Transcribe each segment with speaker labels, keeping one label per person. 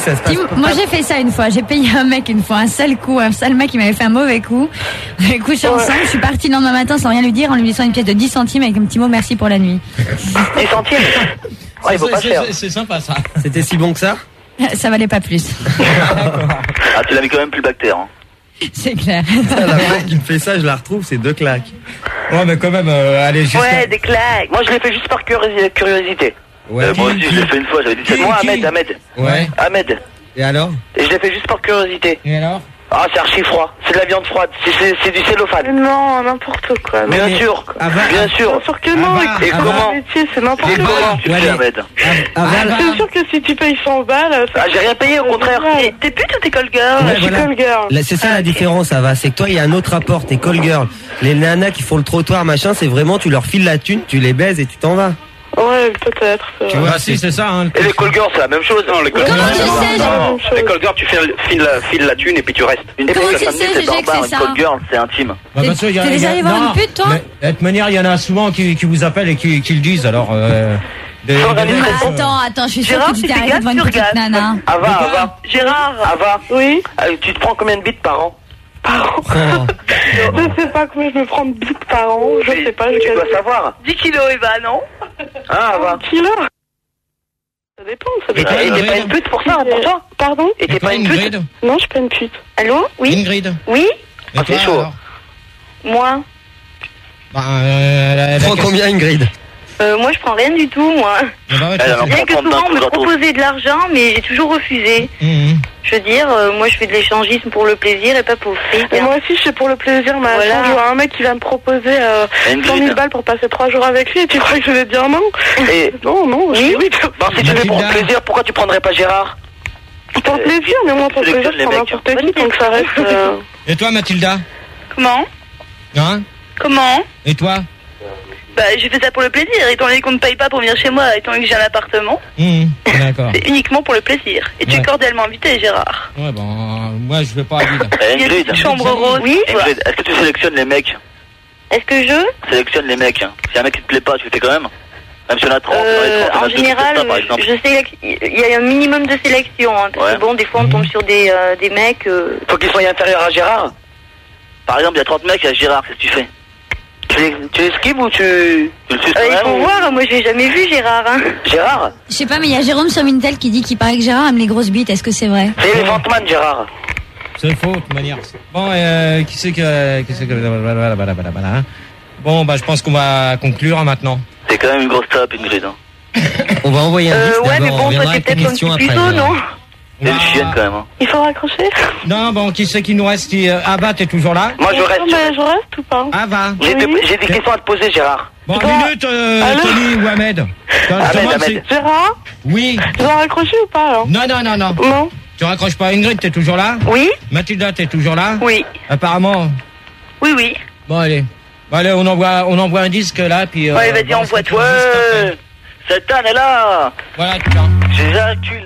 Speaker 1: Ça se passe.
Speaker 2: Moi j'ai fait ça une fois, j'ai payé un mec une fois, un sale mec qui m'avait fait un mauvais coup. On avait couché ensemble, je suis partie le lendemain matin sans rien lui dire en lui laissant une pièce de 10 centimes avec un petit mot merci pour la nuit.
Speaker 3: 10 centimes. Ouais, il faut pas cher.
Speaker 4: C'est sympa ça.
Speaker 1: C'était si bon que ça?
Speaker 2: Ça valait pas plus.
Speaker 3: Ah, tu l'as mis quand même plus bactère. Hein.
Speaker 2: C'est clair.
Speaker 1: La fois qui me fait ça, je la retrouve, c'est 2 claques.
Speaker 4: Ouais, mais quand même, allez, juste.
Speaker 3: Ouais, des claques. Moi, je l'ai fait juste par curiosité.
Speaker 1: Ouais.
Speaker 3: Moi aussi, je l'ai fait une fois, j'avais 17 mois. Ahmed.
Speaker 1: Ouais.
Speaker 3: Ahmed.
Speaker 1: Et alors?
Speaker 3: Et je l'ai fait juste par curiosité.
Speaker 4: Et alors?
Speaker 3: Ah, c'est archi froid. C'est de la viande froide. C'est du cellophane.
Speaker 5: Non, n'importe quoi.
Speaker 3: Bien sûr. Bien sûr.
Speaker 5: Bien sûr que non.
Speaker 3: Et comment?
Speaker 5: C'est n'importe quoi.
Speaker 3: Comment tu fais, Ahmed?
Speaker 5: C'est sûr que si tu payes 100 balles...
Speaker 3: Ah, j'ai rien payé, au contraire. T'es pute ou t'es call girl?
Speaker 5: Je suis call girl.
Speaker 1: C'est ça la différence, Ava, c'est que toi, il y a un autre rapport, t'es call girl. Les nanas qui font le trottoir, machin, c'est vraiment, tu leur files la thune, tu les baises et tu t'en vas.
Speaker 5: Ouais, peut-être.
Speaker 4: Tu vois, si, c'est ça. Hein,
Speaker 3: et les call girls, c'est la même chose. Non, les call girls,
Speaker 5: les
Speaker 3: call girls, tu files la thune et puis tu restes. Une
Speaker 2: Comment
Speaker 3: fois
Speaker 2: tu sais,
Speaker 3: c'est barbare, une call girl, c'est intime.
Speaker 2: T'es déjà allé voir une pute, toi?
Speaker 4: De toute manière, il y en a souvent qui vous appellent et qui le disent, alors...
Speaker 2: Attends, je suis sûre que tu t'es arrêté devant une petite nana.
Speaker 3: Ava.
Speaker 5: Gérard.
Speaker 3: Ava.
Speaker 5: Oui.
Speaker 3: Tu te prends combien de bits par an?
Speaker 5: Je sais pas combien je me prends de bits par an. Je sais pas.
Speaker 3: Tu dois savoir.
Speaker 5: 10 kilos, Eva, non?
Speaker 3: Ah, Ava.
Speaker 5: 10 kilos. Ça dépend.
Speaker 3: Et t'es pas une pute pour ça, pour toi?
Speaker 5: Pardon?
Speaker 3: Et t'es pas une pute?
Speaker 5: Non, je suis pas une pute. Allô? Oui.
Speaker 4: Ingrid.
Speaker 5: Oui.
Speaker 3: Ah, c'est chaud.
Speaker 5: Moi.
Speaker 1: Prends combien, Ingrid?
Speaker 5: Moi, je prends rien du tout, moi.
Speaker 3: Elle
Speaker 5: bien que souvent, on me proposait de l'argent, mais j'ai toujours refusé. Je veux dire, moi, je fais de l'échangisme pour le plaisir et pas pour le fric. Moi aussi, je fais pour le plaisir, mais voilà. Je vois un mec qui va me proposer 100 000 balles pour passer 3 jours avec lui, et tu crois que je vais dire non?
Speaker 3: Et
Speaker 5: non, oui.
Speaker 3: Bon, si tu fais pour le plaisir, pourquoi tu prendrais pas Gérard?
Speaker 5: Pour le plaisir, mais moi, pour le plaisir, je prends n'importe qui, donc ça reste...
Speaker 4: Et toi, Mathilda?
Speaker 5: Comment?
Speaker 4: Hein?
Speaker 5: Comment?
Speaker 4: Et toi?
Speaker 5: Bah, j'ai fait ça pour le plaisir, étant donné qu'on ne paye pas pour venir chez moi, étant donné que j'ai un appartement.
Speaker 4: D'accord.
Speaker 5: C'est uniquement pour le plaisir. Et tu es cordialement invité, Gérard.
Speaker 4: Ouais, bon, moi, je vais pas à Lille.
Speaker 5: Il y a une chambre rose. Oui.
Speaker 3: Ingrid, est-ce que tu sélectionnes les mecs?
Speaker 5: Est-ce que je
Speaker 3: sélectionne les mecs? Si un mec qui te plaît pas, tu le fais quand même? Même si on a 30,
Speaker 5: en général, il y a un minimum de sélection. Hein, parce que bon, des fois, on tombe sur des mecs...
Speaker 3: Faut qu'ils soient inférieurs à Gérard. Par exemple, il y a 30 mecs, il y a Gérard, qu'est-ce que tu fais? Tu esquives ou tu le suis quand même?
Speaker 5: Il faut voir, moi je l'ai jamais vu Gérard. Hein.
Speaker 3: Gérard?
Speaker 2: Je sais pas, mais il y a Jérôme sur Mintel qui dit qu'il paraît que Gérard aime les grosses bites, est-ce que c'est vrai?
Speaker 3: C'est les Ventman, Gérard.
Speaker 4: C'est faux, de toute manière. Bon, qui c'est que... Bon, bah je pense qu'on va conclure maintenant.
Speaker 3: C'est quand même une grosse tape, Ingrid.
Speaker 1: On va envoyer un disque
Speaker 5: ouais, mais bon, toi t'es peut-être un petit puceau, non?
Speaker 3: C'est une chienne quand même. Hein.
Speaker 5: Il faut raccrocher?
Speaker 4: Non, bon, qui c'est qui nous reste? Ava, t'es toujours là?
Speaker 3: Moi je reste.
Speaker 5: Mais je reste ou pas?
Speaker 4: Ava.
Speaker 3: J'ai des questions à te poser, Gérard.
Speaker 4: Bon, une minute, Tony ou Ahmed.
Speaker 3: Ahmed.
Speaker 5: Gérard?
Speaker 4: Oui.
Speaker 5: Tu dois raccrocher ou pas alors?
Speaker 4: Non.
Speaker 5: Non.
Speaker 4: Tu raccroches pas. Ingrid, t'es toujours là?
Speaker 5: Oui.
Speaker 4: Mathilda, t'es toujours là?
Speaker 5: Oui.
Speaker 4: Apparemment.
Speaker 5: Oui.
Speaker 4: Bon, allez. Bon, allez, on envoie un disque là, puis...
Speaker 5: ouais, vas-y, envoie tout.
Speaker 3: Ouais. Cette âne est là.
Speaker 4: Voilà, tu vois.
Speaker 3: J'éjacule.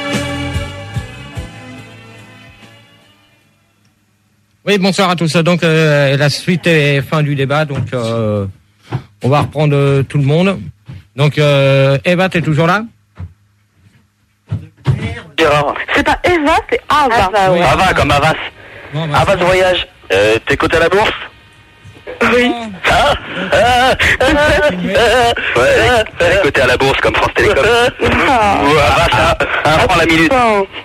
Speaker 4: Oui, bonsoir à tous. Donc, la suite et fin du débat. Donc, on va reprendre tout le monde. Donc, Eva, t'es toujours là?
Speaker 3: Gérard.
Speaker 5: C'est pas Eva, c'est Ava.
Speaker 3: Oui. Ava, comme Avas.
Speaker 4: Bon, bah,
Speaker 3: Avas Voyage. T'es coté à la bourse?
Speaker 5: Oui.
Speaker 3: Ouais, t'es coté à la bourse comme France Télécom. Ou Avas, 1 franc la minute.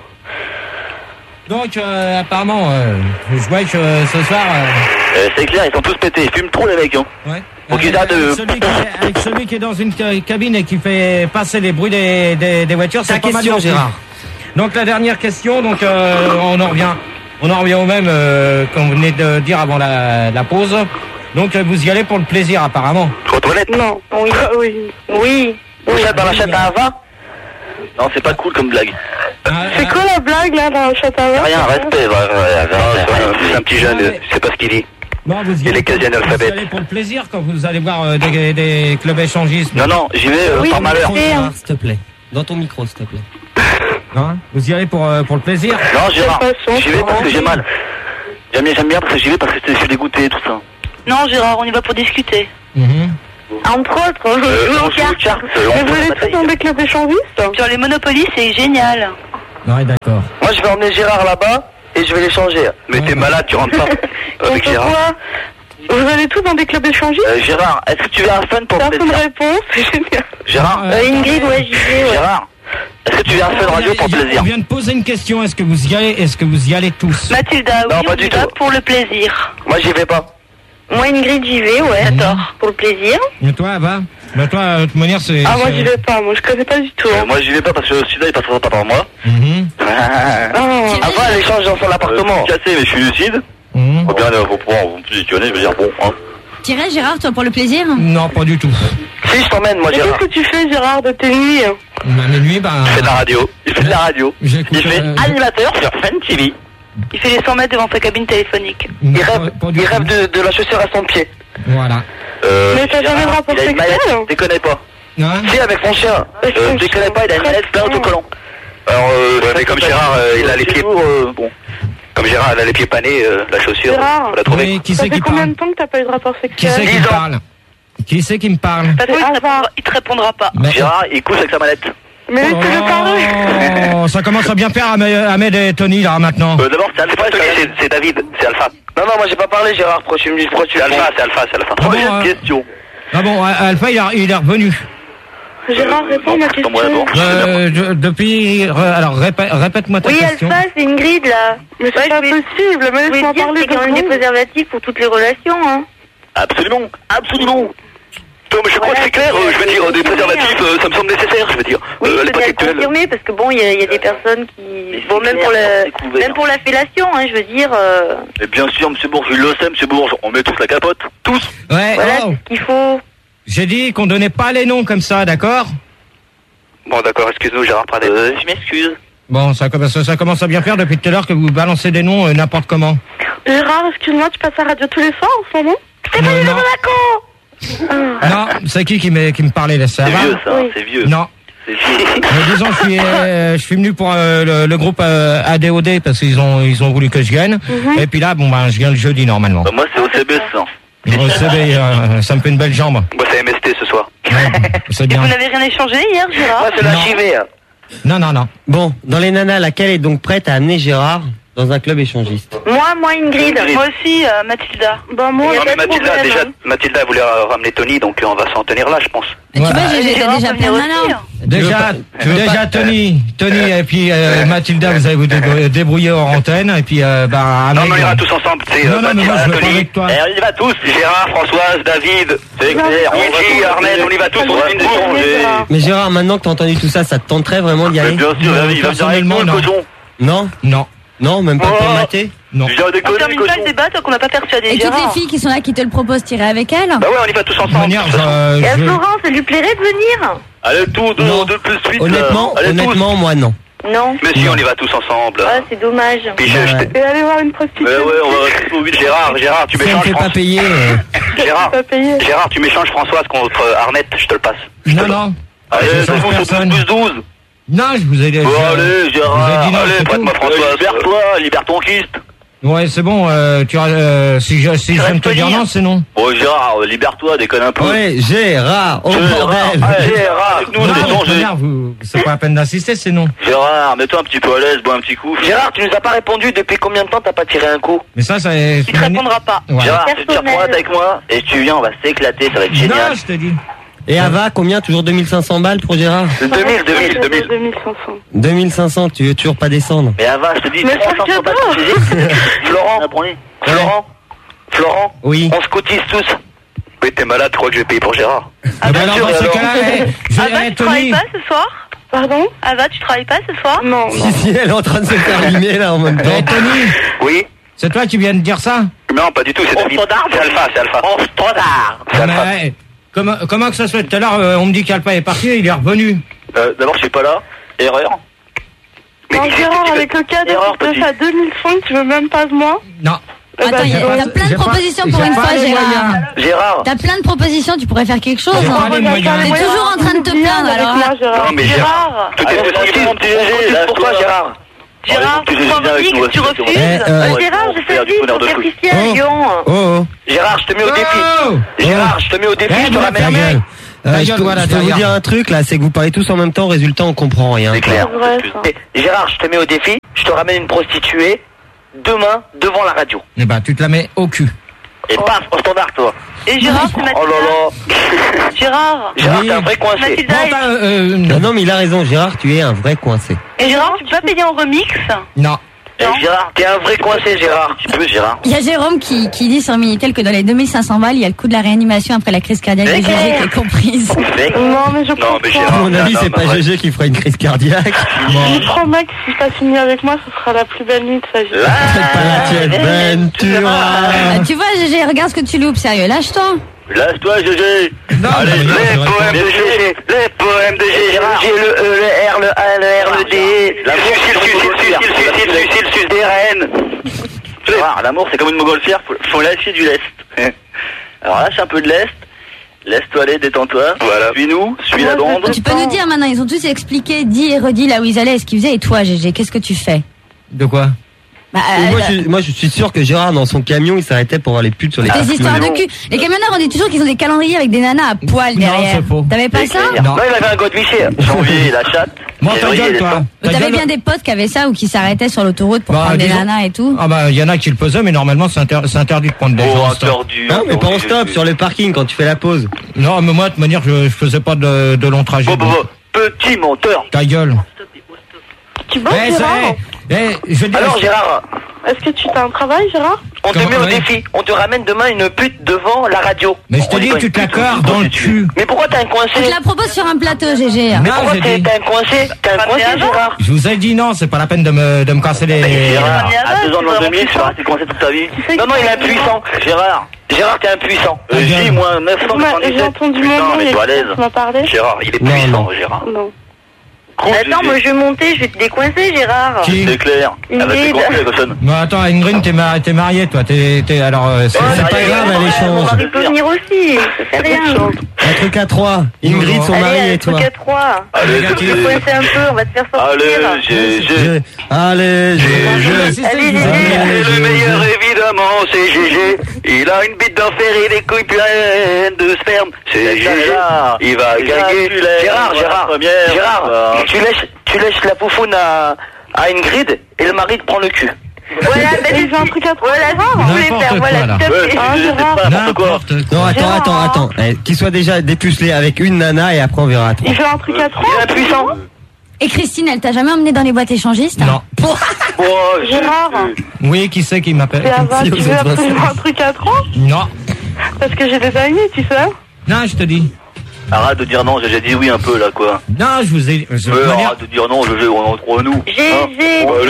Speaker 4: Donc, apparemment, je vois que ce soir...
Speaker 3: c'est clair, ils sont tous pétés. Ils fument trop, les mecs. Hein.
Speaker 4: Ouais.
Speaker 3: Donc, ils
Speaker 4: avec celui qui est dans une cabine et qui fait passer les bruits des voitures, c'est pas mal, Gérard. Donc, la dernière question, donc on en revient au même qu'on venait de dire avant la pause. Donc, vous y allez pour le plaisir, apparemment.
Speaker 3: Aux toilettes?
Speaker 5: Non. Oui.
Speaker 3: Vous êtes dans la chatte à Ava? Non, c'est pas cool comme blague.
Speaker 5: C'est quoi la blague là dans la chatte à Ava?
Speaker 3: Rien, respect. C'est un petit jeune, je sais pas ce qu'il dit.
Speaker 4: Non, vous y allez pour le plaisir quand vous allez voir des clubs échangistes.
Speaker 3: Non, j'y vais par malheur.
Speaker 1: S'il te plaît. Dans ton micro, s'il te plaît.
Speaker 4: Non, vous y allez pour le plaisir?
Speaker 3: Non, Gérard, j'y vais parce que j'ai mal. J'aime bien parce que j'y vais parce que je suis dégoûté et tout ça.
Speaker 5: Non, Gérard, on y va pour discuter. Entre autres, jouer aux cartes. Mais vous êtes tous dans des clubs échangistes? Sur les Monopoly, c'est génial.
Speaker 4: Ouais, d'accord.
Speaker 3: Moi, je vais emmener Gérard là-bas et je vais l'échanger. Mais t'es malade, tu rentres pas avec Gérard.
Speaker 5: Vous allez tous dans des clubs échangés
Speaker 3: Gérard, est-ce que tu viens à Fun pour plaisir?
Speaker 5: Personne réponse, c'est génial.
Speaker 3: Gérard
Speaker 5: Ingrid, ouais, j'y vais, ouais.
Speaker 3: Gérard, est-ce que tu viens à Fun Radio pour plaisir?
Speaker 4: On vient de poser une question, est-ce que vous y allez tous?
Speaker 5: Mathilda, oui,
Speaker 3: non, pas du tout.
Speaker 5: Pour le plaisir.
Speaker 3: Moi, j'y vais pas.
Speaker 5: Moi, Ingrid, j'y vais, ouais, attends, pour le plaisir.
Speaker 4: Et toi, Ava? Bah toi, de toute manière, c'est...
Speaker 5: Ah, moi, j'y vais pas, moi, je connais pas du tout.
Speaker 3: Moi, j'y vais pas parce que celui-là, il passera pas par moi. Avant, elle échange dans son appartement. Cassé, mais je suis lucide. Faut bien faut pouvoir vous positionner, je veux dire, bon, hein.
Speaker 2: T'irais, Gérard, toi, pour le plaisir?
Speaker 4: Non, pas du tout.
Speaker 3: Si, je t'emmène, moi, Gérard.
Speaker 5: Qu'est-ce que tu fais, Gérard, de tes nuits?
Speaker 4: Mes nuits, bah...
Speaker 3: Il fait de la radio. Il fait de la radio. Il fait animateur sur Fun TV.
Speaker 5: Il fait les 100 mètres devant sa cabine téléphonique.
Speaker 3: Il rêve de la chaussure à son pied.
Speaker 4: Voilà.
Speaker 5: Mais t'as jamais de rapport sexuel?
Speaker 3: Je déconne pas.
Speaker 4: Non.
Speaker 3: Si, avec son chien. Je déconne pas, il a une manette plein d'autocollants. Alors, mais comme Gérard, il a les pieds... Bon. Comme Gérard, elle a les pieds panés, la chaussure,
Speaker 5: Gérard,
Speaker 3: faut la trouver.
Speaker 4: Oui, qui
Speaker 5: ça
Speaker 4: c'est
Speaker 5: fait
Speaker 4: qui
Speaker 5: combien
Speaker 4: parle?
Speaker 5: de temps que t'as pas eu de rapport sexuel?
Speaker 4: Qui c'est qui me parle? Qui c'est qui me parle?
Speaker 5: Il te répondra pas.
Speaker 4: Mais...
Speaker 3: Gérard, il couche avec sa manette.
Speaker 5: Mais laissez-le parler.
Speaker 4: Oh, ça commence à bien faire Ahmed et Tony, là, maintenant.
Speaker 3: D'abord, c'est Alpha, c'est David, c'est Alpha. Non, moi j'ai pas parlé, Gérard, pourquoi tu me dis, c'est Alpha, c'est Alpha. Prochaine question.
Speaker 4: Ah bon, Alpha, il est revenu.
Speaker 5: Gérard, réponds à ma question.
Speaker 4: Depuis... alors, répète-moi ta question.
Speaker 5: Oui, Alpha, c'est Ingrid, là. Mais c'est pas possible, mais laisse-moi parler. C'est quand même des préservatifs pour toutes les relations, hein.
Speaker 3: Absolument. Non, mais je crois que c'est clair, je veux dire, des préservatifs, ça me semble nécessaire, je veux dire.
Speaker 5: Oui, je peux bien confirmer, parce que bon, il y a des personnes qui... Bon, même pour la fellation, hein, je veux dire...
Speaker 3: Et bien sûr, monsieur Bourges, il le sait, monsieur Bourges, on met tous la capote, tous.
Speaker 4: Ouais,
Speaker 5: voilà ce qu'il faut.
Speaker 4: J'ai dit qu'on donnait pas les noms comme ça, d'accord?
Speaker 3: Bon, d'accord, excuse-nous, Gérard Pradet. Je m'excuse.
Speaker 4: Bon, ça commence à bien faire depuis tout à l'heure que vous balancez des noms n'importe comment.
Speaker 5: Gérard, excuse-moi, tu passes à la radio tous les soirs en ce moment? C'est pas du Monaco.
Speaker 4: Non, c'est qui me parlait de ça?
Speaker 3: C'est vieux, ça, c'est vieux.
Speaker 4: Non.
Speaker 3: C'est vieux.
Speaker 4: Mais disons, je suis venu pour le groupe ADOD parce qu'ils ont voulu que je vienne. Et puis là, bon, je viens le jeudi normalement.
Speaker 3: Moi, c'est OCB, ça.
Speaker 4: OCB, ça me fait une belle jambe.
Speaker 3: Moi, c'est MST ce soir.
Speaker 4: Ouais, c'est bien.
Speaker 5: Et vous n'avez rien échangé hier, Gérard?
Speaker 3: Moi, c'est la JV.
Speaker 4: Non.
Speaker 1: Bon, dans les nanas, laquelle est donc prête à amener Gérard dans un club échangiste?
Speaker 5: Moi Ingrid. Moi aussi, Mathilda. Bah moi,
Speaker 3: non, mais Mathilda, déjà, Mathilda voulait ramener Tony, donc on va s'en tenir là, je pense.
Speaker 2: Tu vois, j'ai déjà plein de nanas.
Speaker 4: Déjà Tony et puis Mathilda, vous allez vous débrouiller hors antenne et puis
Speaker 3: non, on ira tous ensemble, tu sais.
Speaker 4: Non, mais moi je veux parler avec toi.
Speaker 3: On y va tous, Gérard, Françoise, David, c'est clair, Luigi, Arnel, on y va tous, on va d'échanger.
Speaker 1: Mais Gérard, maintenant que t'as entendu tout ça, ça te tenterait vraiment d'y aller?
Speaker 3: Bien sûr, il va dire avec nous, le cochon.
Speaker 1: Non, même pas pour mater?
Speaker 3: Non.
Speaker 5: On termine pas le débat tant qu'on n'a pas persuadé
Speaker 2: Et
Speaker 5: Gérard.
Speaker 2: toutes les filles qui sont là, qui te le proposent, t'irais avec elles?
Speaker 3: Bah ouais, on y va tous ensemble.
Speaker 5: Et à Florence, elle lui plairait de venir?
Speaker 3: Allez, tout de plus suite.
Speaker 1: Honnêtement, moi non.
Speaker 5: Non.
Speaker 3: Mais si, on y va tous ensemble.
Speaker 5: Ah, c'est dommage.
Speaker 3: Puis
Speaker 5: Et aller voir une prostituée.
Speaker 3: Mais ouais, on va rester au vite. Gérard, tu m'échanges.
Speaker 1: Ça me fait pas payer.
Speaker 3: Gérard, tu m'échanges Françoise contre Arnette, je te le passe.
Speaker 4: Non.
Speaker 3: Allez, plus 12.
Speaker 4: Non, je vous ai dit.
Speaker 3: Bon, allez, Gérard, allez, prête-moi Françoise. Libère ton kyste.
Speaker 4: Ouais, c'est bon, si je viens de te dire non, c'est non.
Speaker 3: Oh, Gérard, libère-toi, déconne un peu.
Speaker 1: Ouais, Gérard, au bordel.
Speaker 3: Gérard, avec nous, on est changé.
Speaker 4: C'est pas la peine d'insister, c'est non.
Speaker 3: Gérard, mets-toi un petit peu à l'aise, bois un petit coup. Gérard, tu nous as pas répondu depuis combien de temps t'as pas tiré un coup?
Speaker 4: Mais ça,
Speaker 5: il te répondra pas.
Speaker 4: Ouais.
Speaker 3: Gérard, tu tires pour avec moi, et tu viens, on va s'éclater, ça va être génial.
Speaker 4: Non, je te dis.
Speaker 1: Et Ava, combien? Toujours 2500 balles pour Gérard?
Speaker 5: 2500.
Speaker 1: 2500, tu veux toujours pas descendre?
Speaker 3: Mais Ava, je te dis,
Speaker 5: mais
Speaker 3: 300 balles. Florent,
Speaker 1: oui.
Speaker 3: On se cotise tous. Oui, t'es malade, tu crois que je vais payer pour Gérard?
Speaker 5: Ava, tu travailles pas ce soir? Pardon? Ava, tu travailles pas ce soir? Non.
Speaker 1: Si, elle est en train de se faire limer là en même temps.
Speaker 4: Tony.
Speaker 3: Oui.
Speaker 4: C'est toi qui viens de dire ça?
Speaker 3: Non, pas du tout, c'est David. C'est Alpha. En standard.
Speaker 4: Comment que ça se fait? Tout à l'heure, on me dit qu'Alpha est parti, il est revenu.
Speaker 3: D'abord, je suis pas là. Erreur.
Speaker 5: Mais Gérard, avec le cas de à 2005, tu veux même pas de moi?
Speaker 4: Non.
Speaker 2: Attends, t'as plein de propositions pour une fois, Gérard. T'as plein de propositions, tu pourrais faire quelque chose. T'es toujours en train de te plaindre, alors.
Speaker 3: Non, mais Gérard, tout est possible, pourquoi Gérard?
Speaker 5: Gérard, tu refuses? Gérard, j'ai fait vite pour Capricien à Lyon.
Speaker 1: Oh.
Speaker 3: Gérard, je te mets au défi. Gérard, je te mets au défi, je te ramène.
Speaker 1: Je peux vous dire un truc là, c'est que vous parlez tous en même temps, résultat on comprend rien.
Speaker 3: C'est clair. Gérard, je te mets au défi, je te ramène une prostituée demain devant la radio.
Speaker 4: Eh ben tu te la mets au cul.
Speaker 3: Et paf, au standard toi.
Speaker 5: Et Gérard, c'est Mathilda.
Speaker 3: Oh là là.
Speaker 5: Gérard,
Speaker 3: t'es un vrai coincé.
Speaker 5: Mathilda,
Speaker 1: Non mais il a raison Gérard, tu es un vrai coincé.
Speaker 5: Et Gérard, tu peux pas payer en remix?
Speaker 4: Non.
Speaker 3: Gérard, t'es un vrai coincé Gérard. Tu peux Gérard.
Speaker 2: Il y a Jérôme qui dit sur Minitel que dans les 2500 balles, il y a le coût de la réanimation après la crise cardiaque de GG qui est comprise.
Speaker 5: Non mais je prends pas.
Speaker 1: À mon avis, c'est pas GG qui fera une crise cardiaque.
Speaker 5: Je prends mec, si t'as fini avec moi, ce sera la plus belle nuit de sa vie.
Speaker 1: Pas la tienne, Ventura.
Speaker 2: Tu vois GG, regarde ce que tu loupes, sérieux, lâche-toi.
Speaker 3: Lâche-toi GG. Allez, les poèmes de GG. Les poèmes de GG. J'ai le E, le R, le A, le R, le D. L'amour, des reines. L'amour, c'est comme une montgolfière, faut lâcher du lest. Alors lâche un peu de lest. Laisse-toi aller, détends-toi. Voilà. Suis-nous, suis la bande.
Speaker 2: Tu peux nous dire maintenant, ils ont tous expliqué, dit et redit là où ils allaient, ce qu'ils faisaient. Et toi GG, qu'est-ce que tu fais?
Speaker 4: De quoi?
Speaker 1: Moi, je suis sûr que Gérard, dans son camion, il s'arrêtait pour voir les putes sur les
Speaker 2: Des histoires de cul. Les camionneurs, on dit toujours qu'ils ont des calendriers avec des nanas à poil derrière.
Speaker 4: c'est faux.
Speaker 2: T'avais pas ça?
Speaker 3: Non, il avait un godwiché. Janvier, la chatte.
Speaker 4: Bon, ta gueule, toi.
Speaker 2: T'avais bien des potes qui avaient ça ou qui s'arrêtaient sur l'autoroute pour prendre des nanas et tout?
Speaker 4: Ah bah, il y en a qui le faisaient, mais normalement, c'est interdit de prendre des gens en stop.
Speaker 1: Non, mais pas en stop, sur le parking, quand tu fais la pause.
Speaker 4: Non, mais moi, de toute manière, je faisais pas de long trajet.
Speaker 3: Petit menteur.
Speaker 4: Ta gueule.
Speaker 5: Tu bosses Gérard?
Speaker 3: Alors Gérard,
Speaker 5: est-ce que tu as un travail Gérard?
Speaker 3: On te met au défi, on te ramène demain une pute devant la radio.
Speaker 4: Mais je te dis, tu te l'accordes dans le cul.
Speaker 3: Mais pourquoi t'as un coincé?
Speaker 2: Je te la propose sur un plateau GG.
Speaker 3: Mais pourquoi t'as un coincé? T'as un coincé Gérard?
Speaker 4: Je vous ai dit non, c'est pas la peine de me casser les...
Speaker 3: Gérard, à 2 ans de l'an 2000, tu vas rester coincé toute ta vie. Non, il est impuissant. Gérard, t'es impuissant. J moins 977.
Speaker 5: J'ai entendu mon nom, tu m'as parlé.
Speaker 3: Gérard, il est puissant, Gérard.
Speaker 5: Non.
Speaker 3: Attends,
Speaker 5: moi je vais monter, je vais te décoincer Gérard.
Speaker 3: C'est clair.
Speaker 5: Ingrid.
Speaker 4: Attends, Ingrid, t'es mariée toi, alors c'est pas grave, elle échange.
Speaker 5: Mon mari peut venir aussi, ça fait rien.
Speaker 1: Un truc à 3. Ingrid, son mari et toi.
Speaker 5: Un truc à 3.
Speaker 3: Allez,
Speaker 5: tu veux coincer un peu, on va te faire sortir.
Speaker 1: Allez, GG.
Speaker 3: Allez, le meilleur évidemment, c'est GG. Il a une bite d'enfer et des couilles pleines de sperme. C'est GG. Il va gagner. Gérard, tu lèches la poufoune à Ingrid et le mari te prend le cul.
Speaker 5: Voilà, j'ai un truc à toi. Voilà, je voulais faire. Voilà, s'il te plaît.
Speaker 1: Non, attends. Qu'il soit déjà dépucelé avec une nana et après on verra.
Speaker 5: Il fait un truc à 3.
Speaker 3: Il est impuissant.
Speaker 2: Et Christine, elle t'a jamais emmené dans les boîtes échangistes?
Speaker 4: Non.
Speaker 5: Gérard.
Speaker 4: Oui, qui c'est qui m'appelle?
Speaker 5: Tu veux absolument un truc à 3?
Speaker 4: Non.
Speaker 5: Parce que j'ai des amis, tu sais.
Speaker 4: Non, je te dis.
Speaker 3: Arrête de dire non, j'ai dit oui un peu là quoi.
Speaker 4: Non, je vous ai...
Speaker 3: arrête de dire non, GG, on est entre nous.
Speaker 5: GG,
Speaker 3: on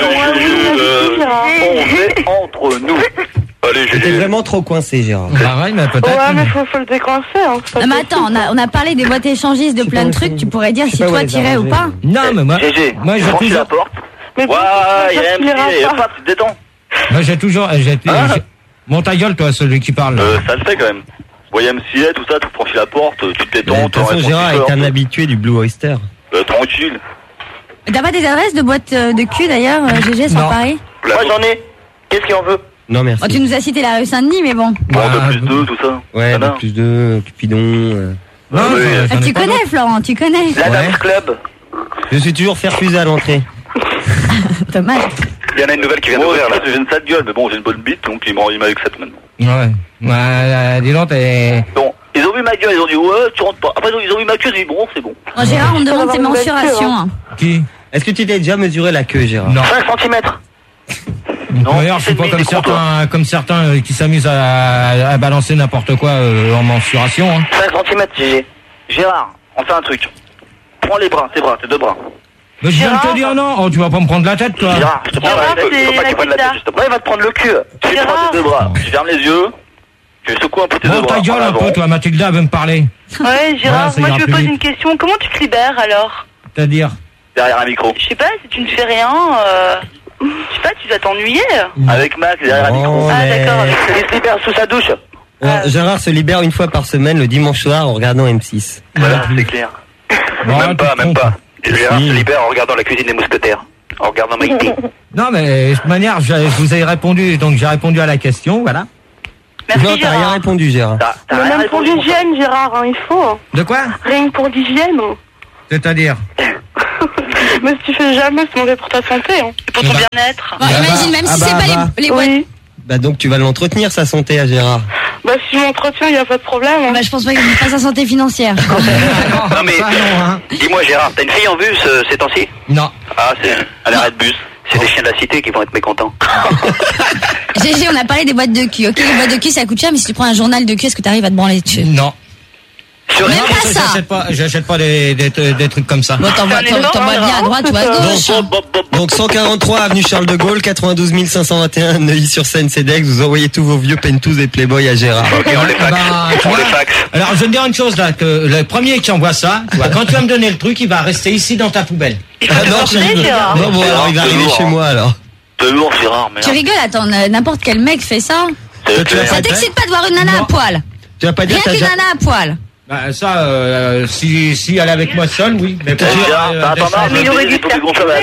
Speaker 3: est entre nous. Allez, GG.
Speaker 1: T'es vraiment trop coincé, Gérard.
Speaker 4: Bah ouais, mais peut-être...
Speaker 5: Ouais, mais faut le décoincer. Hein,
Speaker 2: non, mais attends, on a parlé des boîtes échangistes, de plein de trucs. Tu pourrais dire si toi t'irais ou pas?
Speaker 4: Non, mais moi...
Speaker 3: GG,
Speaker 4: j'ai
Speaker 3: franchis la porte. Ouais, il y a un petit... Pas, tu te détends.
Speaker 4: Moi, j'ai toujours... Mon ta gueule, toi, celui qui parle.
Speaker 3: Ça le fait quand même. Voyez MCA, tout ça, tu franchis la porte, tu te détends.
Speaker 1: De toute façon, Gérard est un habitué du Blue Oyster.
Speaker 3: Tranquille.
Speaker 2: T'as pas des adresses de boîtes de cul d'ailleurs, GG, sur Paris?
Speaker 3: Moi j'en ai. Qu'est-ce qu'il en veut?
Speaker 1: Non, merci.
Speaker 2: Tu nous as cité la rue Saint-Denis, mais bon.
Speaker 3: De plus 2, tout ça.
Speaker 1: Ouais, de plus 2, Cupidon.
Speaker 2: Tu connais, Florent, tu connais.
Speaker 3: La Dance Club.
Speaker 1: Je suis toujours fait refuser à l'entrée.
Speaker 2: Dommage.
Speaker 3: Il y en a une nouvelle qui vient d'ouvrir là. J'ai une sale gueule, mais bon, j'ai une bonne bite, donc il m'accepte maintenant.
Speaker 4: Ouais. Dis donc, t'es...
Speaker 3: Bon, ils ont vu ma gueule, ils ont dit ouais, tu rentres pas. Après, ils ont vu ma queue, ils ont dit bon, c'est bon.
Speaker 2: Gérard, on me demande tes mensurations.
Speaker 4: Qui?
Speaker 1: Est-ce que tu t'es déjà mesuré la queue, Gérard?
Speaker 4: Non.
Speaker 3: 5 cm.
Speaker 4: D'ailleurs, je suis pas comme certains qui s'amusent à balancer n'importe quoi en mensuration.
Speaker 3: 5 cm, GG. Gérard, on fait un truc. Prends tes deux bras.
Speaker 4: Mais je viens de te dire non. Oh, tu vas pas me prendre la tête, toi.
Speaker 3: Gérard, je te prends la tête. Faut pas que tu prennes la tête, juste après. Il va te prendre le cul. Tu prends tes deux bras. Tu fermes les yeux. Tu secoues un peu tes deux bras.
Speaker 4: Ta gueule un peu, toi. Mathilda veut me parler.
Speaker 5: Ouais, Gérard, moi je me pose une question. Comment tu te libères alors?
Speaker 4: C'est-à-dire?
Speaker 3: Derrière un micro.
Speaker 5: Je sais pas, si tu ne fais rien, je sais pas, tu vas t'ennuyer.
Speaker 3: Avec Max, derrière un micro.
Speaker 5: Ah d'accord.
Speaker 3: Il se libère sous sa douche.
Speaker 1: Gérard se libère une fois par semaine le dimanche soir en regardant M6.
Speaker 3: Voilà, c'est clair. Même pas. Gérard se libère en regardant la cuisine des mousquetaires. En regardant Mikey.
Speaker 4: Non, mais de toute manière, je vous ai répondu, donc j'ai répondu à la question, voilà.
Speaker 5: Merci,
Speaker 1: non, t'as rien répondu, Gérard.
Speaker 5: Mais même pour l'hygiène, Gérard, il faut.
Speaker 4: De quoi?
Speaker 5: Rien que pour l'hygiène.
Speaker 4: C'est-à-dire?
Speaker 5: Mais si tu fais jamais, c'est mauvais pour ta santé. Hein. Et pour ton bien-être.
Speaker 2: Bon, imagine, même si c'est pas les boîtes.
Speaker 5: Oui.
Speaker 1: Bah donc tu vas l'entretenir, sa santé à Gérard.
Speaker 5: Bah si je m'entretiens, il n'y a pas de problème. Hein.
Speaker 2: Bah je pense pas qu'il ait pas sa santé financière.
Speaker 3: Non mais, dis-moi Gérard, t'as une fille en bus ces temps-ci?
Speaker 4: Non.
Speaker 3: Ah, c'est à l'arrêt de bus. C'est des chiens de la cité qui vont être mécontents.
Speaker 2: GG, on a parlé des boîtes de cul. Ok, les boîtes de cul ça coûte cher, mais si tu prends un journal de cul, est-ce que t'arrives à te branler dessus?
Speaker 4: Non.
Speaker 2: Même pas ça.
Speaker 4: J'achète pas des trucs comme ça.
Speaker 2: Bon, t'envoies bien à droite ou à gauche.
Speaker 1: Donc 143 avenue Charles de Gaulle, 92 521 Neuilly-sur-Seine, CEDEX. Vous envoyez tous vos vieux Pentous et Playboy à Gérard.
Speaker 3: Ok, on les fax. On les fax.
Speaker 4: Alors je vais te dire une chose là, que le premier qui envoie ça, tu vois, quand tu vas me donner le truc, il va rester ici dans ta poubelle.
Speaker 1: Ah non, bon alors il va arriver chez moi alors.
Speaker 3: C'est lourd Gérard, mais.
Speaker 2: Tu rigoles, attends, n'importe quel mec fait ça. Ça t'excite pas de voir une nana à poil?
Speaker 1: Tu vas pas dire
Speaker 2: Rien qu'une nana à poil.
Speaker 4: Bah ça, si elle est avec moi seule, oui. Mais
Speaker 5: mais il aurait dû faire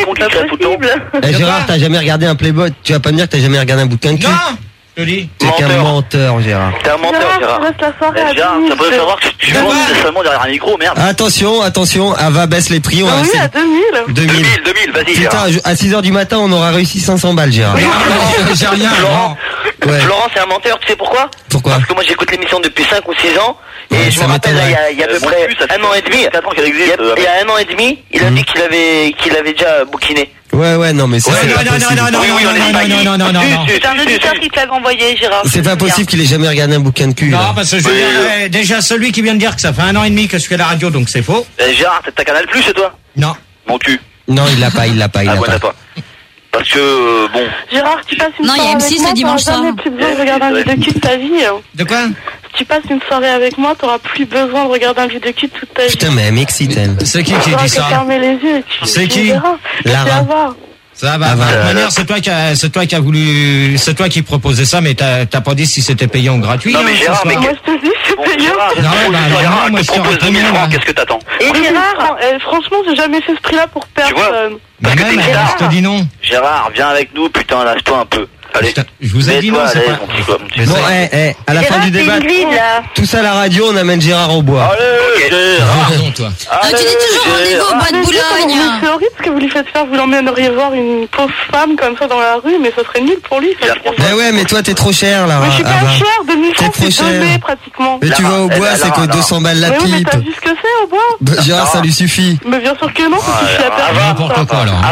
Speaker 1: Gérard, t'as jamais regardé un Playboy? Tu vas pas me dire que t'as jamais regardé un bouquin de cul?
Speaker 4: Non, je te dis.
Speaker 1: T'es qu'un menteur, Gérard.
Speaker 3: T'es un menteur, Gérard. Gérard, ça peut savoir que tu vends seulement derrière un micro, merde.
Speaker 1: Attention, Ava baisse les prix.
Speaker 5: Ah oui, à 2000.
Speaker 3: 2000, vas-y Gérard.
Speaker 1: Putain, à 6h du matin, on aura réussi 500 balles, Gérard.
Speaker 4: J'ai rien.
Speaker 1: Ouais.
Speaker 3: Florent, c'est un menteur, tu sais pourquoi?
Speaker 1: Pourquoi?
Speaker 3: Parce que moi j'écoute l'émission depuis 5 ou 6 ans.
Speaker 1: Ouais,
Speaker 3: Et je me rappelle, il y a à peu près un an et demi. Il y a un an et demi, il a dit qu'il avait déjà bouquiné.
Speaker 1: Ouais, non, mais c'est pas possible.
Speaker 4: Non.
Speaker 5: C'est un auditeur qui te l'avait envoyé, Gérard.
Speaker 1: C'est pas possible qu'il ait jamais regardé un bouquin de cul.
Speaker 4: Non, parce que je veux dire, déjà celui qui vient de dire que ça fait 1 an et demi que je fais la radio, donc c'est faux.
Speaker 3: Gérard, t'as Canal Plus chez toi?
Speaker 4: Non.
Speaker 3: Mon cul.
Speaker 1: Non, il l'a pas.
Speaker 3: Ah ouais, t'as pas. Parce que, bon.
Speaker 5: Gérard, tu passes une
Speaker 2: soirée
Speaker 5: avec moi,
Speaker 2: le dimanche soir.
Speaker 5: t'auras jamais plus besoin de regarder un vidéo cul de ta vie.
Speaker 4: De quoi?
Speaker 5: Si tu passes une soirée avec moi, t'auras plus besoin de regarder un vidéo cul toute ta vie.
Speaker 1: Putain, mais elle m'excite, elle.
Speaker 4: C'est qui
Speaker 5: Tu
Speaker 4: dit ça?
Speaker 5: fermer les yeux et
Speaker 4: C'est qui?
Speaker 1: Lara.
Speaker 4: Ça va. De toute manière, c'est toi qui as voulu, c'est toi qui proposais ça, mais t'as pas dit si c'était payant ou gratuit.
Speaker 3: Non, mais Gérard, mais
Speaker 5: moi je te dis, c'est payant.
Speaker 3: Gérard, moi je te propose 2000 francs, qu'est-ce que t'attends?
Speaker 5: Et Gérard, franchement, j'ai jamais fait ce prix-là pour personne.
Speaker 4: Parce que t'es Gérard. Je te dis non.
Speaker 3: Gérard, viens avec nous, putain, lâche-toi un peu. Allez.
Speaker 4: Je vous ai dit non, c'est pas.
Speaker 1: Bon, à la fin du débat, tous à la radio, on amène Gérard au bois.
Speaker 3: Allez, Gérard.
Speaker 4: Pardon, toi.
Speaker 2: Tu dis toujours rendez-vous au bois de Boulogne.
Speaker 5: C'est horrible ce que vous lui faites faire. Vous l'emmèneriez voir une pauvre femme comme ça dans la rue, mais ça serait nul pour lui.
Speaker 1: Mais ouais, mais toi, t'es trop cher, Lara.
Speaker 5: Mais je suis pas cher, 2000 francs, c'est 2 pratiquement.
Speaker 1: Mais tu vas au bois, c'est que 200 balles la
Speaker 5: pipe. Mais t'as vu ce que c'est au bois?
Speaker 1: Gérard, ça lui suffit.
Speaker 5: Mais bien sûr que non, ça suffit à personne.
Speaker 4: N'importe quoi, alors.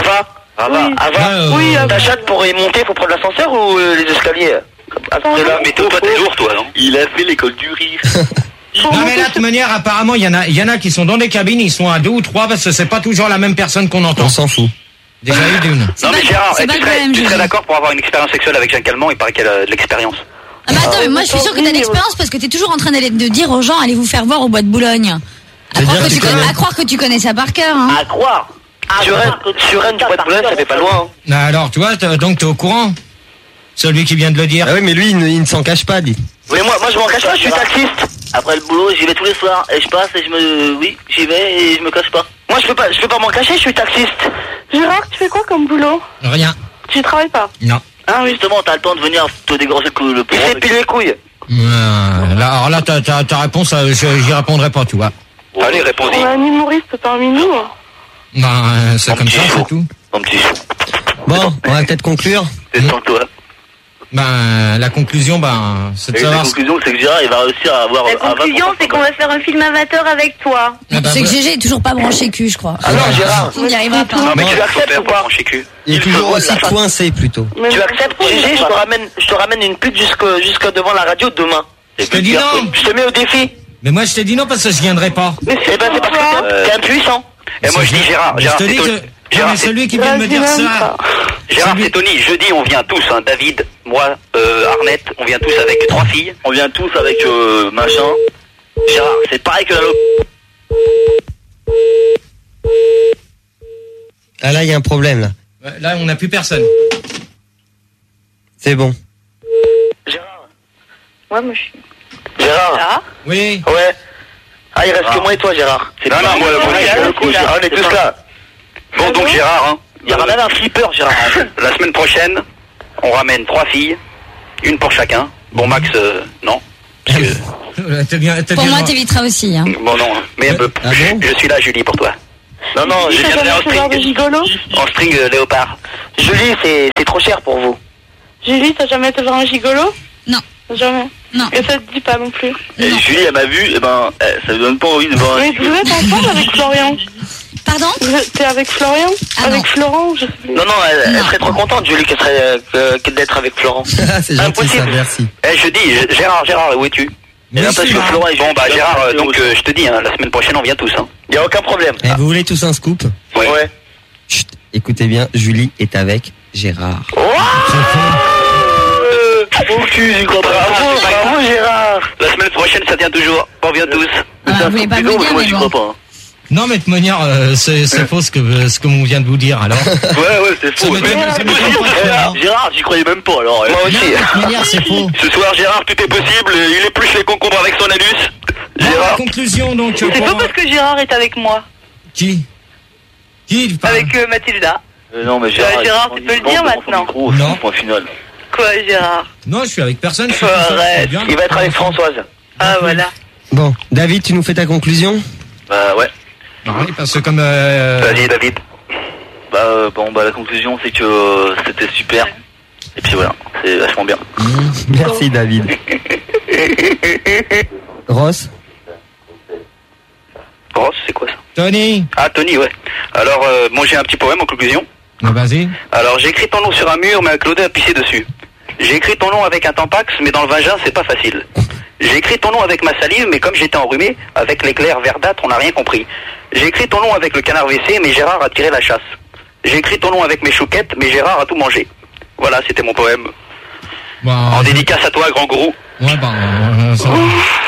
Speaker 3: Oui, ta chatte pour y monter, faut prendre l'ascenseur ou les escaliers? Mais toi, t'es lourd, toi, non? Il a fait l'école du rire.
Speaker 4: Non, mais là, de toute manière, apparemment, il y en a qui sont dans des cabines, ils sont à 2 ou 3 parce que c'est pas toujours la même personne qu'on entend.
Speaker 1: On s'en fout.
Speaker 4: Déjà eu d'une.
Speaker 3: Non, mais Gérard, tu serais d'accord pour avoir une expérience sexuelle avec Jean Calment? Il paraît qu'elle a de l'expérience.
Speaker 2: Ah, mais attends, mais moi je suis sûr que t'as de l'expérience parce que t'es toujours en train de dire aux gens, allez vous faire voir au bois de Boulogne. À croire que tu connais ça par cœur, hein.
Speaker 3: À croire. Sur Rennes, du bois de Boulogne, ça fait pas loin.
Speaker 4: Alors, tu vois, donc t'es au courant? Celui qui vient de le dire.
Speaker 1: Ah oui, mais lui, il ne s'en cache pas, dit.
Speaker 3: Oui, moi je m'en cache pas, je suis taxiste. Après le boulot, j'y vais tous les soirs. Et je passe et j'y vais et je me cache pas. Moi, je peux pas m'en cacher, je suis taxiste.
Speaker 5: Gérard, tu fais quoi comme boulot?
Speaker 4: Rien.
Speaker 5: Tu travailles pas?
Speaker 4: Non.
Speaker 3: Ah oui, justement, t'as le temps de venir te dégorger le poumon. Il s'est pilé les couilles.
Speaker 4: Alors là, ta réponse, j'y répondrai pas, tu vois.
Speaker 3: Allez, réponds-y.
Speaker 5: On a un humoriste parmi nous.
Speaker 4: Ben, c'est comme ça, c'est tout.
Speaker 3: Mon petit chou.
Speaker 1: Bon, on va peut-être conclure.
Speaker 3: Détends-toi.
Speaker 4: Ben, la conclusion, c'est de savoir.
Speaker 3: La conclusion, c'est que Gérard, il va réussir à avoir.
Speaker 5: La conclusion, c'est qu'on va faire un film amateur avec toi.
Speaker 2: C'est que GG est toujours pas branché cul, je crois.
Speaker 3: Ah non, Gérard.
Speaker 2: On n'y arrivera pas.
Speaker 3: Non, mais tu acceptes ou pas?
Speaker 1: Il est toujours aussi coincé, plutôt.
Speaker 3: Tu acceptes, GG, je te ramène une pute jusque devant la radio demain.
Speaker 4: Je te dis non.
Speaker 3: Je te mets au défi.
Speaker 4: Mais moi, je t'ai dit non parce que je viendrai pas.
Speaker 5: Mais c'est
Speaker 3: parce que t'es impuissant. Et moi, je dis Gérard,
Speaker 4: je te dis que. Gérard, celui qui vient de me dire ça.
Speaker 3: Gérard, c'est Tony. Jeudi, on vient tous, hein. David, moi, Arnette, on vient tous avec 3 filles. On vient tous avec machin. Gérard, c'est pareil que la loc.
Speaker 1: Ah là, il y a un problème, là.
Speaker 4: Là, on n'a plus personne.
Speaker 1: C'est bon.
Speaker 3: Gérard.
Speaker 5: Ouais, moi, je suis...
Speaker 3: Gérard.
Speaker 4: Oui.
Speaker 3: Ouais. Ah, il reste que moi et toi, Gérard. Non, moi, on est tous là. Bon, donc Gérard, hein. Il y aura même un flipper, Gérard. La semaine prochaine, on ramène 3 filles Une pour chacun. Bon, Max, non. Parce que...
Speaker 2: Pour moi, t'éviteras aussi. Hein.
Speaker 3: Bon, non. Mais je suis là, Julie, pour toi. Non, j'ai bien en string léopard. Julie, c'est trop cher pour vous.
Speaker 5: Julie, t'as jamais été voir un gigolo?
Speaker 2: Non.
Speaker 5: Jamais.
Speaker 2: Non.
Speaker 5: Et ça te dit pas non plus.
Speaker 3: Et Julie, elle m'a vu, ça lui donne pas envie de voir un gigolo.
Speaker 5: Mais vous êtes ensemble avec Florian?
Speaker 2: Pardon?
Speaker 5: T'es avec Florian? Avec Florent, je sais plus.
Speaker 3: Non, elle serait trop contente, Julie, d'être avec Florent.
Speaker 1: C'est gentil, ça, merci.
Speaker 3: Je dis, Gérard, où es-tu? Parce que Florent est... Bon, Gérard, donc je te dis, la semaine prochaine, on vient tous. Il n'y a aucun problème.
Speaker 1: Vous voulez tous un scoop?
Speaker 3: Ouais.
Speaker 1: Chut, écoutez bien, Julie est avec Gérard.
Speaker 3: Au cul, j'y crois pas. Bravo, Gérard. La semaine prochaine, ça tient toujours. On vient tous.
Speaker 2: Vous voulez pas me dire,
Speaker 3: moi, j'y crois pas.
Speaker 4: Non, mais de manière, c'est faux ce que l'on vient de vous dire, alors.
Speaker 3: Ouais, c'est faux. Gérard, j'y croyais même pas, alors. Moi aussi.
Speaker 4: De manière, c'est faux.
Speaker 3: Ce soir, Gérard, tout est possible. Il épluche les concombres avec son anus.
Speaker 4: Gérard. Conclusion, donc.
Speaker 5: C'est pas parce que Gérard est avec moi.
Speaker 4: Qui
Speaker 5: Avec Mathilda.
Speaker 3: Non, mais
Speaker 5: Gérard, tu peux le dire maintenant.
Speaker 3: Non. Point final.
Speaker 5: Quoi, Gérard?
Speaker 4: Non, je suis avec personne.
Speaker 3: Arrête. Il va être avec Françoise.
Speaker 5: Ah, voilà.
Speaker 1: Bon, David, tu nous fais ta conclusion?
Speaker 3: Ouais.
Speaker 4: Oui, parce que comme...
Speaker 3: Vas-y, David. La conclusion, c'est que c'était super. Et puis voilà, c'est vachement bien.
Speaker 1: Merci, David. Ross,
Speaker 3: c'est quoi ça?
Speaker 4: Tony.
Speaker 3: Ah, Tony, ouais. Alors, moi j'ai un petit poème en conclusion.
Speaker 4: Vas-y.
Speaker 3: Alors, j'ai écrit ton nom sur un mur, mais Claude a pissé dessus. J'ai écrit ton nom avec un tampax, mais dans le vagin, c'est pas facile. J'ai écrit ton nom avec ma salive, mais comme j'étais enrhumé, avec l'éclair verdâtre, on n'a rien compris. J'ai écrit ton nom avec le canard WC, mais Gérard a tiré la chasse. J'ai écrit ton nom avec mes chouquettes, mais Gérard a tout mangé. Voilà, c'était mon poème. En dédicace à toi, grand gourou.
Speaker 4: Ouais, ça va.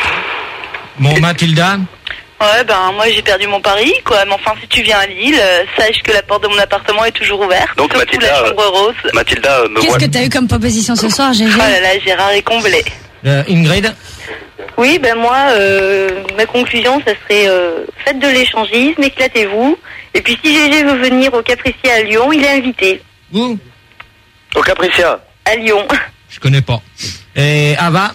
Speaker 4: Bon, Mathilda?
Speaker 5: Ouais, moi j'ai perdu mon pari, quoi. Mais enfin, si tu viens à Lille, sache que la porte de mon appartement est toujours ouverte.
Speaker 3: Donc,
Speaker 5: surtout la chambre rose.
Speaker 3: Mathilda,
Speaker 2: Qu'est-ce que t'as eu comme proposition ce soir, Gégé?
Speaker 5: Oh là là, Gérard est comblé.
Speaker 4: Ingrid?
Speaker 5: Oui, moi, ma conclusion, ça serait faites de l'échangisme, éclatez-vous. Et puis si Gégé veut venir au Capricia à Lyon, il est invité.
Speaker 4: Où?
Speaker 3: Au Capricia?
Speaker 5: À Lyon.
Speaker 4: Je connais pas. Et Ava?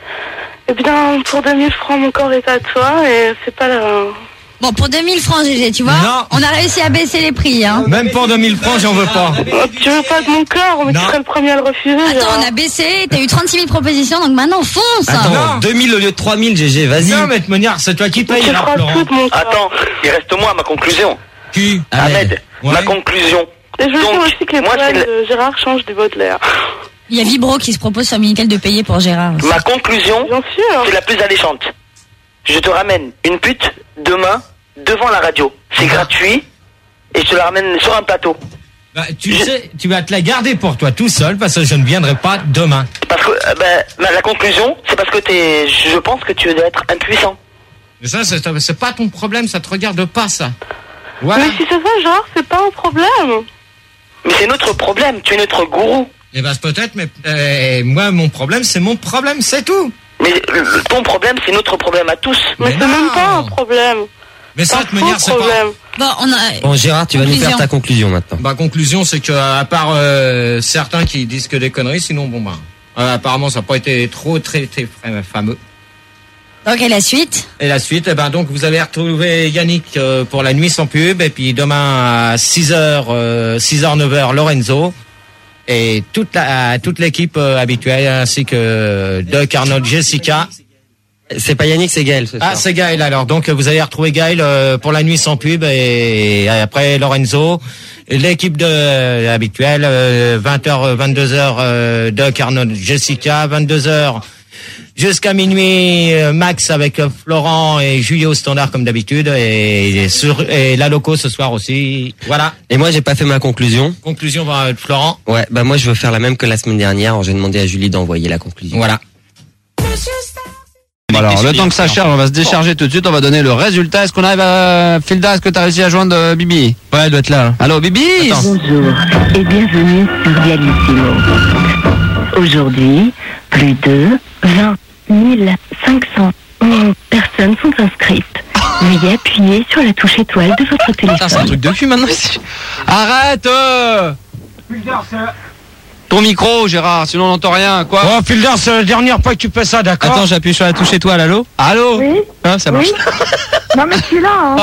Speaker 5: Eh bien, pour 2000 francs, mon corps est à toi, et c'est pas la...
Speaker 2: Bon, pour 2000 francs, Gégé, tu vois, on a réussi à baisser les prix, hein.
Speaker 4: Même pour 2000 francs, j'en veux pas.
Speaker 5: Tu veux pas de mon corps, mais tu serais le premier à le refuser.
Speaker 2: Attends, on a baissé, t'as eu 36 000 propositions, donc maintenant, fonce.
Speaker 1: Attends, 2000 au lieu de 3000, Gégé, vas-y.
Speaker 4: Non, mais de manière, c'est toi qui paye, alors, Florent.
Speaker 3: Attends, il reste moi, ma conclusion.
Speaker 4: Qui?
Speaker 3: Ahmed, ma conclusion.
Speaker 5: Et je veux dire aussi que les poils de Gérard changent du Baudelaire.
Speaker 2: Il y a Vibro qui se propose sur Minitel de payer pour Gérard aussi.
Speaker 3: Ma conclusion, c'est la plus alléchante. Je te ramène une pute demain devant la radio. C'est gratuit et je te la ramène sur un plateau.
Speaker 4: Tu sais, tu vas te la garder pour toi tout seul parce que je ne viendrai pas demain.
Speaker 3: Parce que la conclusion, c'est parce que je pense que tu veux être impuissant.
Speaker 4: Mais ça, c'est pas ton problème, ça te regarde pas, ça. Voilà.
Speaker 5: Mais si c'est ça, genre, c'est pas un problème.
Speaker 3: Mais c'est notre problème, tu es notre gourou.
Speaker 4: Eh ben, peut-être, mais moi, mon problème, c'est mon problème, c'est tout.
Speaker 3: Mais ton problème, c'est notre problème à tous.
Speaker 5: Mais c'est même pas un problème.
Speaker 4: Mais ça, de manière, c'est pas...
Speaker 1: Bon, Gérard, tu vas nous faire ta conclusion maintenant.
Speaker 4: Conclusion, c'est que à part certains qui disent que des conneries, sinon, apparemment, ça n'a pas été très fameux.
Speaker 2: Donc, et la suite?
Speaker 4: Et la suite, donc, vous allez retrouver Yannick pour la nuit sans pub, et puis demain à 6h, 9h, Lorenzo. Et toute l'équipe habituelle, ainsi que Doc, Arnold, Jessica.
Speaker 1: C'est pas Yannick, c'est Gaël.
Speaker 4: C'est Gaël alors. Donc vous allez retrouver Gaël pour la nuit sans pub et après Lorenzo. L'équipe habituelle, 20h, 22h, Doc, Arnold, Jessica, 22h jusqu'à minuit, Max avec Florent et Julie au standard comme d'habitude et la loco ce soir aussi. Voilà.
Speaker 1: Et moi j'ai pas fait ma conclusion.
Speaker 4: Conclusion de Florent.
Speaker 1: Ouais, moi je veux faire la même que la semaine dernière. Alors j'ai demandé à Julie d'envoyer la conclusion.
Speaker 4: Voilà.
Speaker 6: Alors, le temps que ça charge, on va se décharger tout de suite, on va donner le résultat. Est-ce qu'on arrive à... Filda, est-ce que tu as réussi à joindre Bibi?
Speaker 1: Ouais, elle doit être là.
Speaker 6: Allô, Bibi?
Speaker 7: Bonjour et bienvenue sur Dialissimo. Aujourd'hui, plus de 20 511 personnes sont inscrites. Veuillez appuyer sur la touche étoile de votre téléphone.
Speaker 6: C'est un truc de cul maintenant. Arrête Ton micro, Gérard, sinon on n'entend rien. Quoi?
Speaker 4: Oh, Filder, c'est la dernière fois que tu fais ça, d'accord?
Speaker 6: Attends, j'appuie sur la touche étoile, allô? Allô?
Speaker 5: Oui.
Speaker 6: Ah, ça marche.
Speaker 5: Oui. Non, mais je suis là, hein.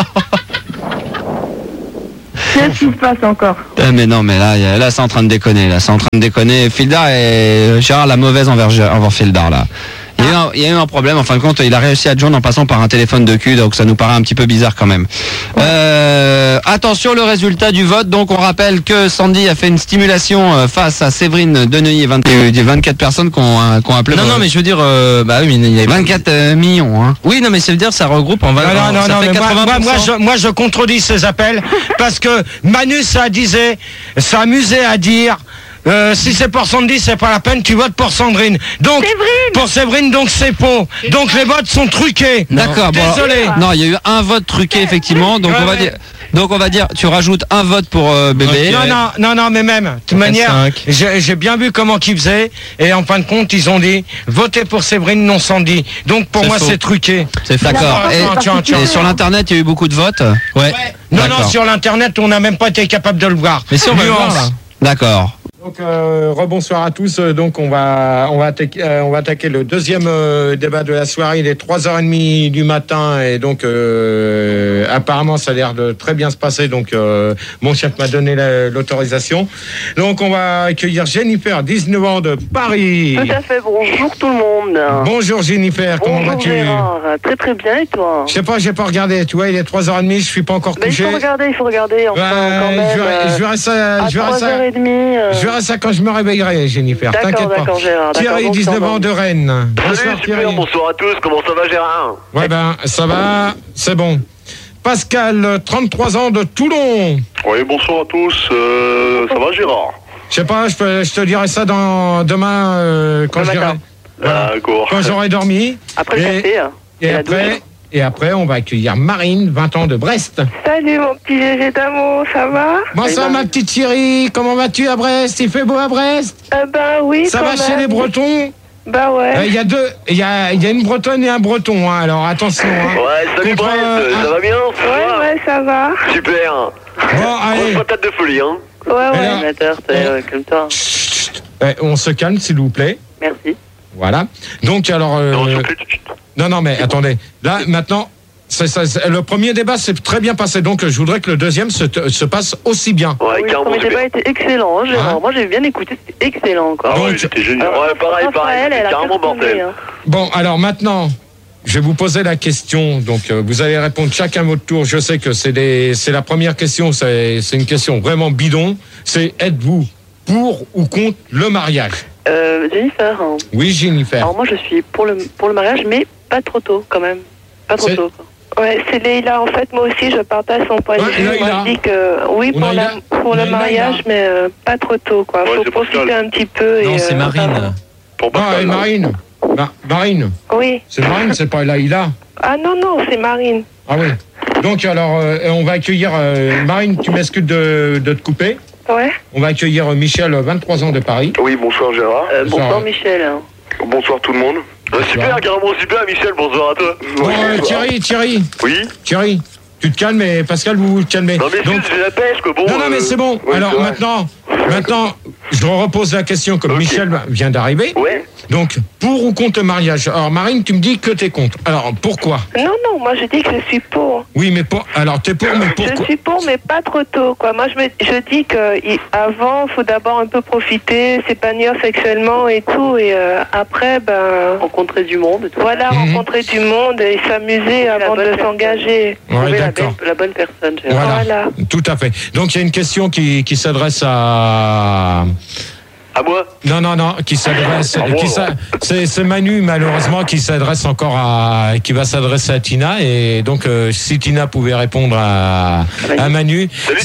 Speaker 5: Qu'est-ce qui se passe encore?
Speaker 6: Mais non, mais là, c'est en train de déconner. Là, c'est en train de déconner. Fildar et Gérard la mauvaise envers Fildar, là. Il y a eu un problème, en fin de compte, il a réussi à joindre en passant par un téléphone de cul, donc ça nous paraît un petit peu bizarre quand même. Attention, le résultat du vote, donc on rappelle que Sandy a fait une stimulation face à Séverine Deneuilly et 24 personnes qui ont appelé.
Speaker 1: Non, mais je veux dire, bah oui, mais il y a
Speaker 6: 24 millions, hein.
Speaker 1: Oui, non, mais ça veut dire ça regroupe en 20.
Speaker 4: Non, mais moi je contredis ces appels, parce que Manu s'amusait à dire... si c'est pour Sandy, c'est pas la peine, tu votes pour Sandrine. Donc, pour Séverine, donc c'est faux. Donc les votes sont truqués.
Speaker 6: D'accord, bon.
Speaker 4: Désolé.
Speaker 6: Non, il y a eu un vote truqué, effectivement. Donc on va dire, tu rajoutes un vote pour bébé.
Speaker 4: Non, mais même, de toute manière, j'ai bien vu comment qu'ils faisaient. Et en fin de compte, ils ont dit, votez pour Séverine, non Sandy. Donc pour moi, c'est truqué.
Speaker 6: C'est d'accord. Et sur l'internet, il y a eu beaucoup de votes.
Speaker 4: Ouais. Non, sur l'internet, on n'a même pas été capable de le voir.
Speaker 1: Mais si on va le voir, là.
Speaker 6: D'accord.
Speaker 8: Donc rebonsoir à tous. Donc on va attaquer le deuxième débat de la soirée. Il est 3h30 du matin et donc apparemment ça a l'air de très bien se passer. Donc mon chef m'a donné l'autorisation. Donc on va accueillir Jennifer, 19 ans de Paris.
Speaker 5: Tout à fait. Bonjour tout le monde.
Speaker 8: Bonjour Jennifer, comment vas-tu?
Speaker 5: Très très bien, et toi?
Speaker 8: Je sais pas, j'ai pas regardé. Tu vois, il est 3h30, je suis pas encore couché.
Speaker 5: Il faut regarder. Enfin, quand même.
Speaker 8: Je verrai ça. Je verrai ça.
Speaker 5: 3h30.
Speaker 8: Je verrai ça quand je me réveillerai, Jennifer. T'inquiète pas.
Speaker 5: Gérard.
Speaker 8: Thierry, 19 ans de Rennes.
Speaker 9: Salut, super, bonsoir à tous. Comment ça va, Gérard?
Speaker 8: Ouais, ça va, c'est bon. Pascal, 33 ans de Toulon.
Speaker 9: Oui, bonsoir à tous. Ça va, Gérard?
Speaker 8: Je sais pas, je te dirai ça demain quand j'aurai dormi.
Speaker 5: Après le café.
Speaker 8: Et après, on va accueillir Marine, 20 ans de Brest.
Speaker 5: Salut mon petit Gégé d'amour, ça va?
Speaker 8: Bonsoir ma petite Thierry, comment vas-tu à Brest? Il fait beau à Brest?
Speaker 5: Oui.
Speaker 8: Ça va chez les Bretons?
Speaker 5: Bah ouais.
Speaker 8: Il y a une Bretonne et un Breton, hein, alors attention. Hein.
Speaker 9: Ouais, salut Brest, ça va bien?
Speaker 5: Ouais, ça va.
Speaker 9: Super.
Speaker 8: Bon, allez.
Speaker 9: Grosse patate de folie, hein.
Speaker 5: Ouais, comme toi.
Speaker 8: On se calme, s'il vous plaît.
Speaker 5: Merci.
Speaker 8: Voilà. Donc, alors... Non, mais attendez. Là, maintenant, le premier débat s'est très bien passé. Donc, je voudrais que le deuxième se passe aussi bien.
Speaker 9: Ouais,
Speaker 5: le premier débat était excellent, Gérard. Moi, j'ai bien écouté, c'était excellent encore.
Speaker 9: Ah ouais, c'était génial. Pareil, c'était carrément mortel.
Speaker 8: Bon, alors maintenant, je vais vous poser la question. Donc, vous allez répondre chacun votre tour. Je sais que c'est la première question. C'est une question vraiment bidon. C'est, êtes-vous pour ou contre le mariage?
Speaker 5: Jennifer.
Speaker 8: Oui, Jennifer.
Speaker 5: Alors moi, je suis pour le mariage, mais pas trop tôt, quand même. Pas trop tôt. Ouais, c'est Leïla. En fait, moi aussi, je partage son point de vue. Moi, je dis que oui, pour le mariage, mais pas trop tôt, quoi. Faut profiter un petit peu.
Speaker 1: Non, c'est Marine.
Speaker 8: Marine. Marine.
Speaker 5: Oui.
Speaker 8: C'est Marine, c'est pas Leïla.
Speaker 5: Ah non, c'est Marine.
Speaker 8: Ah oui. Donc, alors, on va accueillir... Marine, tu m'excuses de te couper.
Speaker 5: Ouais.
Speaker 8: On va accueillir Michel, 23 ans de Paris.
Speaker 9: Oui, bonsoir Gérard.
Speaker 5: Bonsoir Michel.
Speaker 9: Bonsoir tout le monde. Super, carrément super Michel, bonsoir à toi.
Speaker 8: Bon, Thierry.
Speaker 9: Oui.
Speaker 8: Thierry, tu te calmes et Pascal, vous vous calmez.
Speaker 9: Non mais j'ai la pêche, que bon.
Speaker 8: Non, mais c'est bon.
Speaker 9: Ouais,
Speaker 8: alors maintenant, je repose la question comme Michel vient d'arriver.
Speaker 9: Ouais.
Speaker 8: Donc, pour ou contre le mariage? Alors, Marine, tu me dis que t'es contre. Alors, pourquoi?
Speaker 5: Non, moi je dis que je suis pour.
Speaker 8: Oui, mais alors t'es pour, mais pourquoi?
Speaker 5: Je suis pour, mais pas trop tôt, quoi. Moi, je dis qu'avant, il faut d'abord un peu profiter, s'épanouir sexuellement et tout, et après, rencontrer du monde. Voilà, rencontrer du monde et s'amuser avant de s'engager.
Speaker 8: Ouais, d'accord.
Speaker 5: La bonne personne.
Speaker 8: Voilà, tout à fait. Donc, il y a une question qui s'adresse à
Speaker 9: moi?
Speaker 8: Non, qui s'adresse... c'est Manu, malheureusement, qui s'adresse encore qui va s'adresser à Tina. Et donc, si Tina pouvait répondre à Manu...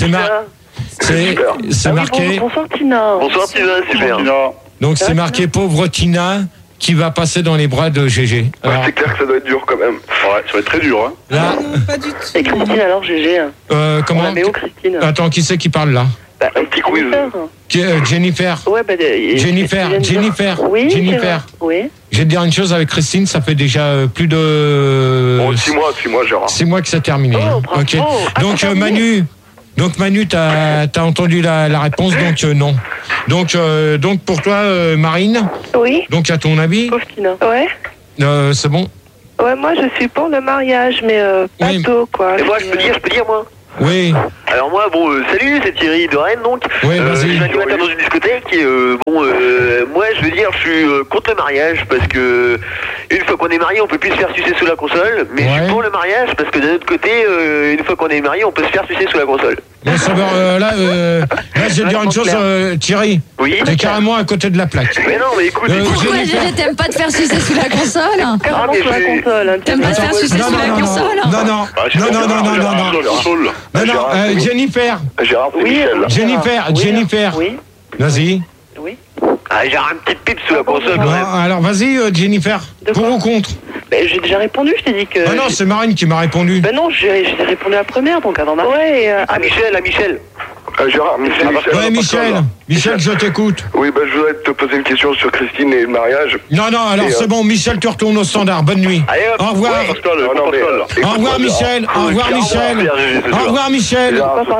Speaker 8: C'est marqué...
Speaker 5: Bonsoir Tina.
Speaker 9: Bonsoir Tina, super.
Speaker 8: Donc, c'est marqué pauvre Tina qui va passer dans les bras de GG.
Speaker 9: Alors, c'est clair que ça doit être dur quand même. Ouais, ça va être très dur. Hein.
Speaker 8: Là,
Speaker 5: pas du tout. Et Christine, alors GG.
Speaker 8: Comment?
Speaker 5: Christine.
Speaker 8: Attends, qui c'est qui parle là?
Speaker 9: Un petit quiz.
Speaker 8: Jennifer.
Speaker 5: Ouais,
Speaker 8: Jennifer.
Speaker 5: Oui.
Speaker 8: Jennifer.
Speaker 5: Oui.
Speaker 8: Je vais te dire une chose avec Christine, ça fait déjà plus de...
Speaker 9: 6 mois, Gérard.
Speaker 8: 6 mois que c'est terminé.
Speaker 5: Oh, bravo.
Speaker 8: Ok. Donc, Donc Manu, t'as entendu la réponse, donc non. Donc pour toi, Marine.
Speaker 5: Oui.
Speaker 8: Donc à ton avis.
Speaker 5: Faustina. Ouais.
Speaker 8: C'est bon.
Speaker 5: Ouais, moi je suis pour le mariage, mais pas tôt, quoi.
Speaker 9: Et moi, je peux dire, moi.
Speaker 8: Oui.
Speaker 9: Alors moi, salut, c'est Thierry de Rennes, donc.
Speaker 8: Oui, vas-y.
Speaker 9: Je suis animateur dans une discothèque et moi, je veux dire, je suis contre le mariage parce que une fois qu'on est marié, on peut plus se faire sucer sous la console, mais je suis pour le mariage parce que d'un autre côté, une fois qu'on est marié, on peut se faire sucer sous la console.
Speaker 8: Mais ça va, là, je vais dire une chose, Thierry.
Speaker 9: Oui.
Speaker 8: T'es carrément à côté de la plaque.
Speaker 9: Mais non, mais écoute.
Speaker 2: Pourquoi t'aimes pas te faire sucer sous la console?
Speaker 5: Sous la console.
Speaker 2: T'aimes pas te faire sucer sous la console?
Speaker 8: Non. Jennifer.
Speaker 9: Gérard,
Speaker 5: oui.
Speaker 8: Jennifer.
Speaker 5: Oui.
Speaker 8: Vas-y.
Speaker 5: Oui.
Speaker 9: Ah, j'ai un petit pipe sous la console.
Speaker 8: Alors vas-y, Jennifer. Pour ou contre?
Speaker 5: J'ai déjà répondu, je t'ai dit que...
Speaker 8: Ah non, c'est Marine qui m'a répondu.
Speaker 5: Ben non, j'ai répondu à la première, donc avant Marine. Ouais,
Speaker 9: à Michel.
Speaker 10: Gérard, Michel.
Speaker 8: Michel, je t'écoute.
Speaker 10: Oui, je voudrais te poser une question sur Christine et le mariage.
Speaker 8: Non, alors c'est bon, Michel, tu retournes au standard. Bonne nuit.
Speaker 9: Allez,
Speaker 8: au revoir. Au revoir, Michel. Au revoir, Michel. Au revoir, Michel.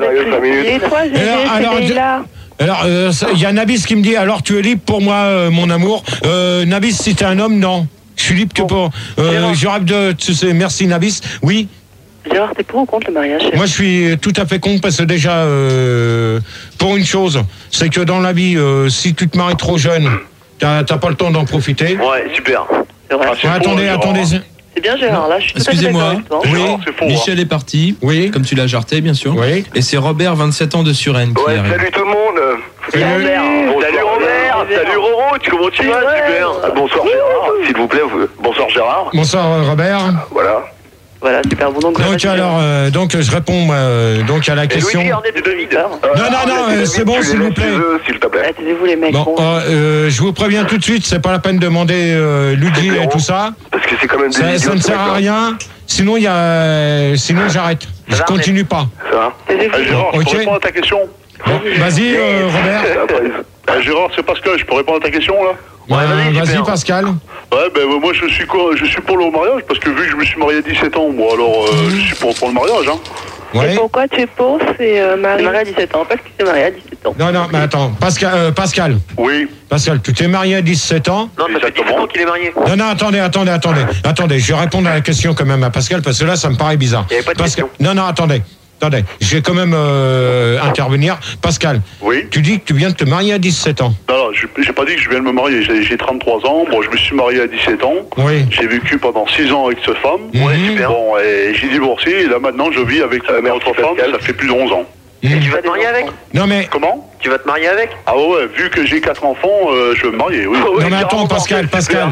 Speaker 8: Alors, il y a Nabis qui me dit, alors tu es libre pour moi, mon amour. Nabis, si t'es un homme, non. Je suis libre que pour... je rêve de... Tu sais, merci Nabis. Oui.
Speaker 5: Gérard, t'es pour ou contre le mariage?
Speaker 8: Moi, je suis tout à fait contre parce que déjà, pour une chose, c'est que dans la vie, si tu te maries trop jeune, t'as pas le temps d'en profiter.
Speaker 9: Ouais, super.
Speaker 5: C'est vrai.
Speaker 8: Attendez.
Speaker 5: C'est bien Gérard, là, je suis tout à fait d'accord avec toi.
Speaker 8: Oui.
Speaker 11: Michel est parti, comme tu l'as jarté, bien sûr.
Speaker 8: Oui.
Speaker 11: Et c'est Robert, 27 ans de Suresnes, qui arrive.
Speaker 10: Salut tout le monde.
Speaker 9: Salut Robert. Salut Roro, comment tu vas? Super.
Speaker 10: Bonsoir Gérard, s'il vous plaît. Bonsoir Gérard.
Speaker 8: Bonsoir Robert.
Speaker 5: Voilà, super. Bon, donc
Speaker 8: je réponds donc à la question.
Speaker 9: Louis Arnett de David.
Speaker 8: Non, c'est bon, s'il vous plaît.
Speaker 10: S'il te plaît.
Speaker 5: Attendez-vous les mecs.
Speaker 8: Bon, je vous préviens tout de suite, c'est pas la peine de demander Luigi et tout ça.
Speaker 10: Parce que c'est quand même des
Speaker 8: ça ne sert à rien. Sinon, j'arrête. Je continue pas.
Speaker 10: Ça va.
Speaker 9: Gérard, je peux répondre à ta question?
Speaker 8: Vas-y, Robert.
Speaker 9: Gérard, c'est Pascal, je peux répondre à ta question, là?
Speaker 8: Vas-y, Pascal.
Speaker 9: Ouais, moi je suis pour le mariage parce que vu que je me suis marié à 17 ans, moi alors je suis pour le mariage, hein.
Speaker 5: Et pourquoi tu es pour? C'est marié à 17 ans, parce que c'est marié à 17 ans.
Speaker 8: Non, mais attends, Pascal.
Speaker 9: Oui.
Speaker 8: Pascal, tu t'es marié à 17 ans?
Speaker 9: Non, ça fait 17 ans qu'il est marié.
Speaker 8: Non, attendez, je vais répondre à la question quand même à Pascal parce que là ça me paraît bizarre.
Speaker 9: Il n'y avait pas de question.
Speaker 8: Non, attendez, je vais quand même intervenir. Pascal,
Speaker 9: oui.
Speaker 8: Tu dis que tu viens de te marier à 17 ans.
Speaker 9: Non, j'ai pas dit que je viens de me marier, j'ai 33 ans, bon, je me suis marié à 17 ans,
Speaker 8: oui.
Speaker 9: J'ai vécu pendant 6 ans avec cette femme, super. Bon, et j'ai divorcé, et là maintenant je vis avec ma autre femme, ça fait plus de 11 ans.
Speaker 3: Et tu vas te marier avec?
Speaker 8: Non mais...
Speaker 9: Comment?
Speaker 3: Tu vas te marier avec?
Speaker 9: Ah ouais, vu que j'ai 4 enfants, je vais me marier, oui.
Speaker 8: Non mais attends, Pascal.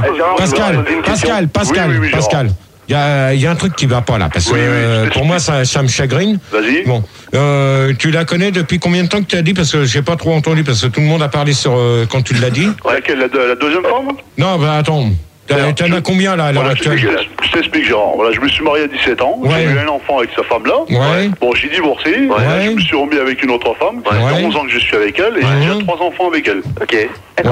Speaker 8: Il y a un truc qui va pas là, parce que pour moi ça me chagrine.
Speaker 9: Vas-y.
Speaker 8: Bon, tu la connais depuis combien de temps que tu as dit? Parce que j'ai pas trop entendu, parce que tout le monde a parlé sur quand tu l'as dit.
Speaker 9: Laquelle, la deuxième femme?
Speaker 8: Non, attends. T'en as combien là à l'heure actuelle?
Speaker 9: Je t'explique, Gérard. Voilà, je me suis marié à 17 ans. J'ai eu un enfant avec sa femme là. Bon, j'ai divorcé. Je me suis remis avec une autre femme. Ça fait 11 ans que je suis avec elle et j'ai déjà 3 enfants avec elle.
Speaker 3: Ok.
Speaker 9: À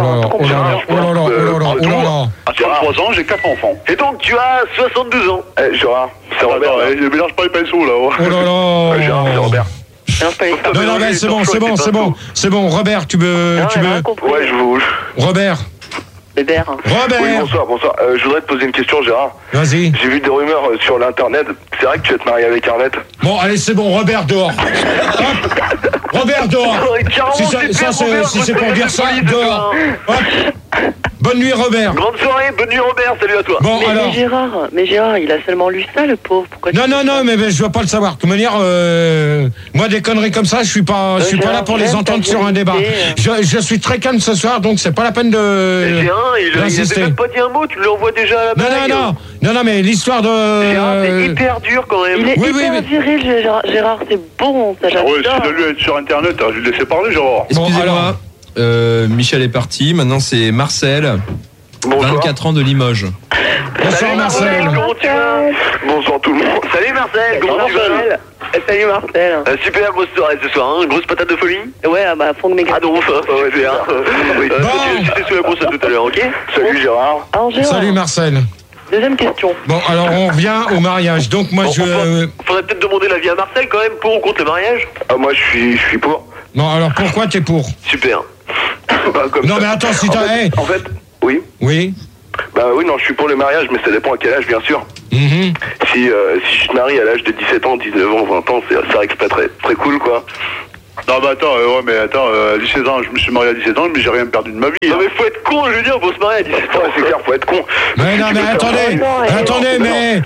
Speaker 9: 33 ans, j'ai 4 enfants.
Speaker 3: Et donc tu as 62 ans.
Speaker 10: Gérard, c'est Robert.
Speaker 9: Ne mélange pas les pinceaux là.
Speaker 10: Gérard, c'est Robert.
Speaker 8: Non, mais c'est bon. Robert, tu veux...
Speaker 10: Ouais, je vous...
Speaker 8: Robert.
Speaker 5: Robert.
Speaker 10: Oui, bonsoir. Je voudrais te poser une question, Gérard.
Speaker 8: Vas-y.
Speaker 10: J'ai vu des rumeurs sur l'internet. C'est vrai que tu vas te marier avec Arnett?
Speaker 8: Bon, allez, c'est bon, Robert dehors. Robert dehors. Si c'est pour dire ça, dehors. Hop. Bonne nuit, Robert.
Speaker 3: Grande soirée, bonne nuit, Robert. Salut à toi.
Speaker 8: Bon,
Speaker 5: mais Gérard, il a seulement lu ça, le pauvre. Pourquoi
Speaker 8: non, mais je veux pas le savoir. De toute manière, moi, des conneries comme ça, je suis pas là pour les entendre sur un débat. Je suis très calme ce soir, donc c'est pas la peine de.
Speaker 3: Il a même pas dit un mot, tu l'envoies déjà à la blague.
Speaker 8: Non, mais l'histoire de...
Speaker 3: Gérard, c'est hyper dur quand même.
Speaker 5: Il est hyper viril, Gérard, c'est bon, ça j'adore.
Speaker 9: Ouais, s'il a lu être sur internet, je vais le laisser parler, Gérard.
Speaker 11: Excusez-moi, Michel est parti, maintenant c'est Marcel, 24 ans de Limoges.
Speaker 8: Bonsoir Marcel.
Speaker 3: Comment tu vas?
Speaker 10: Bonsoir tout le monde.
Speaker 3: Salut Marcel, comment tu vas?
Speaker 5: Salut Marcel.
Speaker 3: Super grosse soirée ce soir, hein. Grosse patate de folie.
Speaker 5: Ouais, fond de méga.
Speaker 3: Ah non, super. J'étais sous la grosse tout à l'heure, ok?
Speaker 10: Salut Gérard.
Speaker 8: Salut Marcel.
Speaker 5: Deuxième question.
Speaker 8: Bon, alors on revient au mariage. Donc moi
Speaker 9: faudrait peut-être demander l'avis à Marcel quand même, pour ou contre le mariage.
Speaker 10: Moi je suis pour.
Speaker 8: Non, alors pourquoi t'es pour?
Speaker 9: Super.
Speaker 8: Non mais attends, si t'as...
Speaker 10: En fait, oui.
Speaker 8: Oui.
Speaker 10: Bah oui, non, je suis pour le mariage, mais ça dépend à quel âge, bien sûr. Si je te marie à l'âge de 17 ans, 19 ans, 20 ans, ça reste pas très, très cool, quoi.
Speaker 12: Non, bah attends, à 17 ans, je me suis marié à 17 ans, mais j'ai rien perdu de ma vie.
Speaker 9: Non, mais faut être con, je veux dire, faut se marier à 17 ans.
Speaker 10: C'est clair, faut être con.
Speaker 8: Mais non, mais attendez, mais...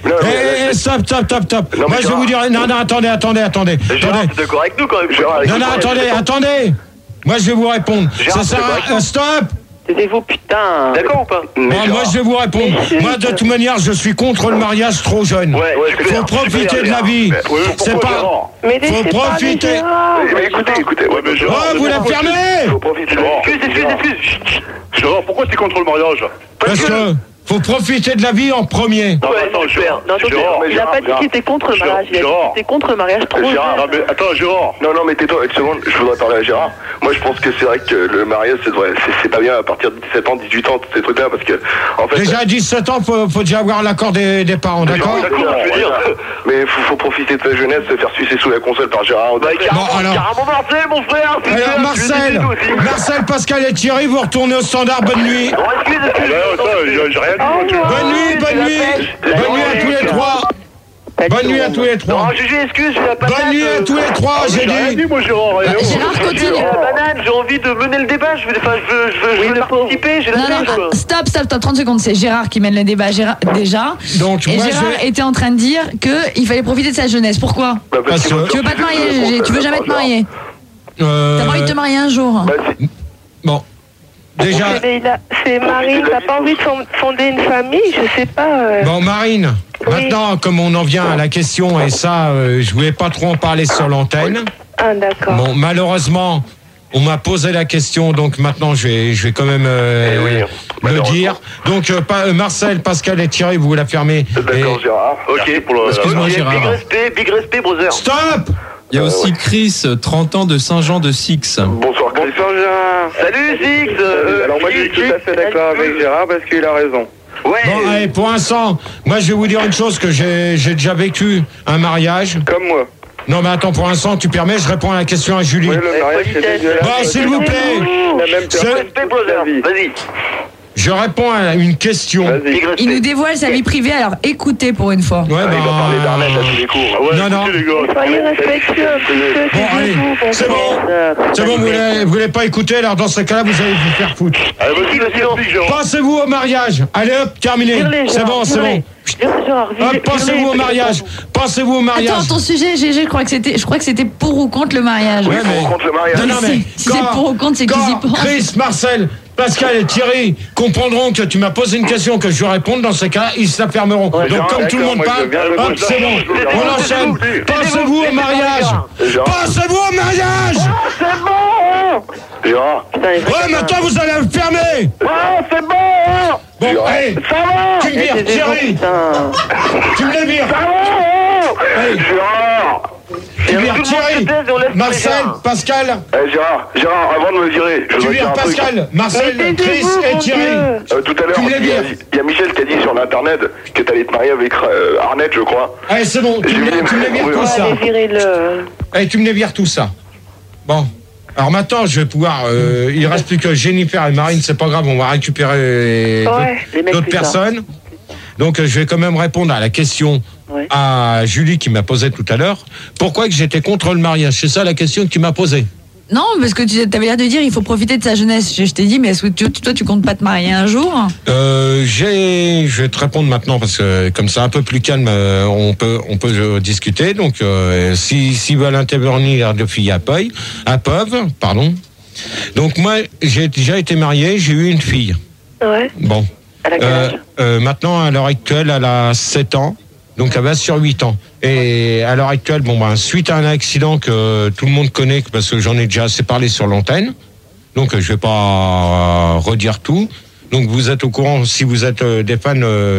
Speaker 8: Stop. Moi, je vais vous dire... Non, attendez.
Speaker 9: Gérard, t'es d'accord avec nous, quand même.
Speaker 8: Non, attendez. Moi, je vais vous répondre. Ça sert à... Stop.
Speaker 5: Taisez-vous, putain.
Speaker 9: D'accord ou pas?
Speaker 8: Moi, je vais vous répondre. Moi, de toute manière, je suis contre le mariage trop jeune. Faut profiter de la vie. C'est pas... Faut profiter.
Speaker 10: Mais écoutez.
Speaker 8: Vous la fermez.
Speaker 10: Faut profiter.
Speaker 9: Excuse.
Speaker 12: Gérard, pourquoi t'es contre le mariage?
Speaker 8: Parce que... Faut profiter de la vie en premier.
Speaker 12: Non, attends, Gérard.
Speaker 5: Il a pas dit qu'il était contre le mariage. Il a dit qu'il était contre le mariage trop jeune.
Speaker 12: Attends, Gérard.
Speaker 10: Non, mais tais-toi une seconde, je voudrais parler à Gérard. Moi, je pense que c'est vrai que le mariage, c'est pas bien à partir de 17 ans, 18 ans, ces trucs-là, parce que, en fait...
Speaker 8: Déjà à 17 ans, faut déjà avoir l'accord des parents, d'accord?
Speaker 10: D'accord, je veux dire. Mais faut profiter de sa jeunesse, se faire sucer sous la console par Gérard.
Speaker 9: Carrément Marcel, mon frère.
Speaker 8: Alors, Marcel, Pascal et Thierry, vous retournez au standard, bonne nuit.
Speaker 12: J'ai rien dit.
Speaker 8: Bonne nuit à tous les trois. Bonne nuit à tous les trois.
Speaker 9: Non, Gégé, excuse, j'ai la banane.
Speaker 8: Bonne nuit à tous les trois, j'ai dit.
Speaker 12: Moi, Gérard,
Speaker 2: Gérard, continue.
Speaker 9: La banane, j'ai envie de mener le débat, je veux participer, j'ai la banane.
Speaker 2: Stop, 30 secondes, c'est Gérard qui mène le débat, déjà.
Speaker 8: Donc,
Speaker 2: et Gérard était en train de dire qu'il fallait profiter de sa jeunesse. Pourquoi? Tu veux pas te marier, Gégé, tu veux jamais te marier. T'as pas envie de te marier un jour.
Speaker 8: Bon. Déjà.
Speaker 5: C'est Marine, t'as pas envie de fonder une famille, je sais pas.
Speaker 8: Bon, Marine, maintenant, comme on en vient à la question, et ça, je voulais pas trop en parler sur l'antenne.
Speaker 5: Ah, d'accord.
Speaker 8: Bon, malheureusement, on m'a posé la question, donc maintenant, je vais quand même le dire. Donc, Marcel, Pascal et Thierry, vous la fermez.
Speaker 10: D'accord, Gérard.
Speaker 9: Ok,
Speaker 8: excuse-moi, Gérard.
Speaker 9: Big respect, brother.
Speaker 8: Stop.
Speaker 11: Il y a aussi Chris, 30 ans de Saint-Jean de Six.
Speaker 10: Bonsoir, Chris.
Speaker 5: Bonsoir, Gérard.
Speaker 9: Salut, Six.
Speaker 5: Alors, moi, je suis tout à fait d'accord avec Gérard parce qu'il a raison.
Speaker 8: Ouais. Bon, allez, pour l'instant, moi, je vais vous dire une chose que j'ai déjà vécu un mariage.
Speaker 5: Comme moi.
Speaker 8: Non, mais attends, pour l'instant, tu permets, je réponds à la question à Julie.
Speaker 5: Oui, le mariage, c'est dégueulasse.
Speaker 8: Bon, s'il vous plaît.
Speaker 9: Vas-y.
Speaker 8: Je réponds à une question.
Speaker 2: Il nous dévoile sa vie privée, alors écoutez pour une fois.
Speaker 8: Ouais,
Speaker 10: il va parler d'Arnett à tous les cours.
Speaker 8: Non.
Speaker 5: Soyez respectueux.
Speaker 8: Bon, allez, c'est bon, vous voulez pas écouter, alors dans ce cas-là, vous allez vous faire foutre.
Speaker 12: Allez, vas-y,
Speaker 8: Pensez-vous au mariage. Allez hop, terminé. C'est bon. Pensez-vous au mariage.
Speaker 2: Attends, ton sujet, Gégé, je crois que c'était pour ou contre le mariage.
Speaker 8: Ouais, mais...
Speaker 10: contre le mariage.
Speaker 8: Non, mais
Speaker 2: si c'est pour ou contre, c'est qu'ils y pensent.
Speaker 8: Chris, Marcel, Pascal et Thierry comprendront que tu m'as posé une question que je réponde, dans ces cas, ils se la fermeront. Donc comme tout le monde parle, hop, c'est bon. On enchaîne. Pensez-vous au mariage. Pensez-vous au mariage.
Speaker 5: C'est bon.
Speaker 10: Gérard.
Speaker 8: Ouais, maintenant vous allez le fermer.
Speaker 5: C'est bon.
Speaker 8: Bon, allez,
Speaker 5: ça va.
Speaker 8: tu me vires, Thierry. Tu me les vires. Allez,
Speaker 10: Gérard.
Speaker 8: tu vires Thierry, Marcel, Pascal.
Speaker 10: Gérard, avant de me virer, je
Speaker 8: Tu
Speaker 10: veux
Speaker 8: vires
Speaker 10: dire un truc.
Speaker 8: Pascal, Marcel, Chris et Thierry.
Speaker 10: Tout à l'heure,
Speaker 8: Tu me les vires.
Speaker 10: il y a Michel qui a dit sur l'internet que t'allais te marier avec Arnett, je crois.
Speaker 8: Allez, c'est bon, tu me les vires tout ça. Allez, tu me les vires tout ça. Bon. Alors maintenant, je vais pouvoir... il reste plus que Jennifer et Marine, c'est pas grave, on va récupérer d'autres personnes. Donc je vais quand même répondre à la question à Julie qui m'a posée tout à l'heure. Pourquoi que j'étais contre le mariage? C'est ça la question que tu m'as posée.
Speaker 2: Non, parce que tu avais l'air de dire il faut profiter de sa jeunesse. Je t'ai dit, mais est-ce que toi tu comptes pas te marier un jour?
Speaker 8: Je vais te répondre maintenant parce que comme c'est un peu plus calme, on peut discuter. Donc si veulent intervenir de filles à peuvent, pardon. Donc moi j'ai déjà été marié, j'ai eu une fille.
Speaker 5: Ouais.
Speaker 8: Bon. Maintenant à l'heure actuelle elle a 7 ans. Donc elle va sur 8 ans. Et à l'heure actuelle, suite à un accident que tout le monde connaît, parce que j'en ai déjà assez parlé sur l'antenne, donc je vais pas redire tout. Donc vous êtes au courant si vous êtes des fans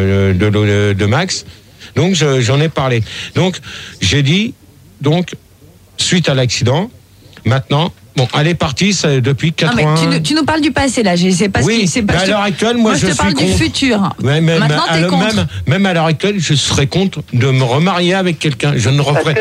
Speaker 8: de Max. Donc j'en ai parlé. Donc j'ai dit, suite à l'accident, maintenant, Bon, elle est partie depuis 80.
Speaker 2: Non, mais tu nous parles du passé là. Je sais pas ce qui.
Speaker 8: Mais à l'heure actuelle, moi je
Speaker 2: te parle du futur.
Speaker 8: Ouais,
Speaker 2: maintenant, t'es contre.
Speaker 8: Même à l'heure actuelle, je serais contre de me remarier avec quelqu'un. Je ne referai.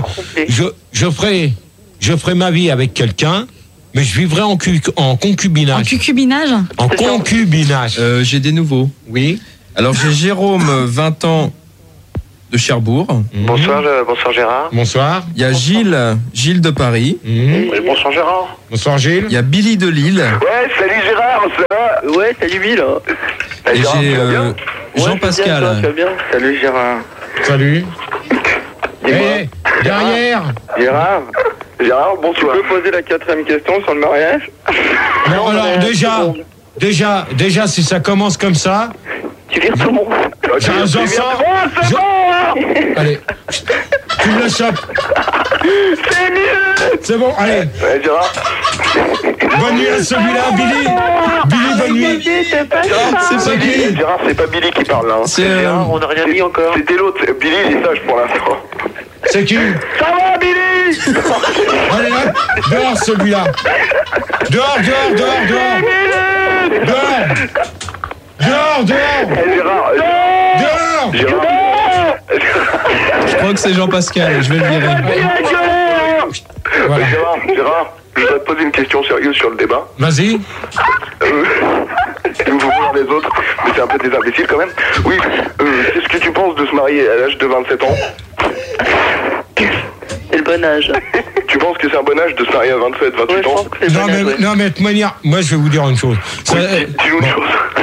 Speaker 8: Je ferai ma vie avec quelqu'un, mais je vivrai en concubinage.
Speaker 2: En concubinage.
Speaker 8: En concubinage.
Speaker 11: J'ai des nouveaux.
Speaker 8: Oui.
Speaker 11: Alors j'ai Jérôme, 20 ans, de Cherbourg.
Speaker 9: Bonsoir Gérard.
Speaker 8: Bonsoir.
Speaker 11: Il y a Gilles de Paris.
Speaker 9: Oui, bonsoir Gérard.
Speaker 8: Bonsoir Gilles.
Speaker 11: Il y a Billy de Lille.
Speaker 9: Ouais, salut Gérard, ça va? Ouais, salut Bill.
Speaker 11: Et j'ai Jean-Pascal.
Speaker 9: Bien. Salut Gérard.
Speaker 8: Salut. Hey, derrière.
Speaker 9: Gérard, bonsoir. Tu peux poser la 4e question sur le mariage?
Speaker 8: Non, alors déjà, si ça commence comme ça.
Speaker 9: Tu vires tout le monde.
Speaker 8: J'en sors. Allez, tu me le chopes.
Speaker 9: C'est mieux.
Speaker 8: C'est bon, allez.
Speaker 9: Ouais, Gérard.
Speaker 8: Bonne nuit à celui-là, Billy. Billy, bonne nuit.
Speaker 9: C'est pas Billy. Gérard, c'est pas Billy qui parle là.
Speaker 11: C'est
Speaker 9: Gérard, on n'a rien mis encore. C'était l'autre. Billy, il est sage pour l'instant.
Speaker 8: C'est qui?
Speaker 9: Ça va, Billy?
Speaker 8: Allez, là, dehors celui-là. Dehors.
Speaker 11: Je crois que c'est Jean-Pascal, je vais le virer.
Speaker 8: Voilà.
Speaker 9: Gérard, je voudrais te poser une question sérieuse sur le débat.
Speaker 8: Vas-y.
Speaker 9: Vous regardez les autres, mais c'est un peu des imbéciles quand même. Oui, qu'est-ce que tu penses de se marier à l'âge de 27 ans? C'est le bon âge. Tu penses que c'est un bon âge de se marier à 27, 28 ans?
Speaker 8: Non, mais de toute manière, moi je vais vous dire une chose.
Speaker 9: Dis-nous une chose.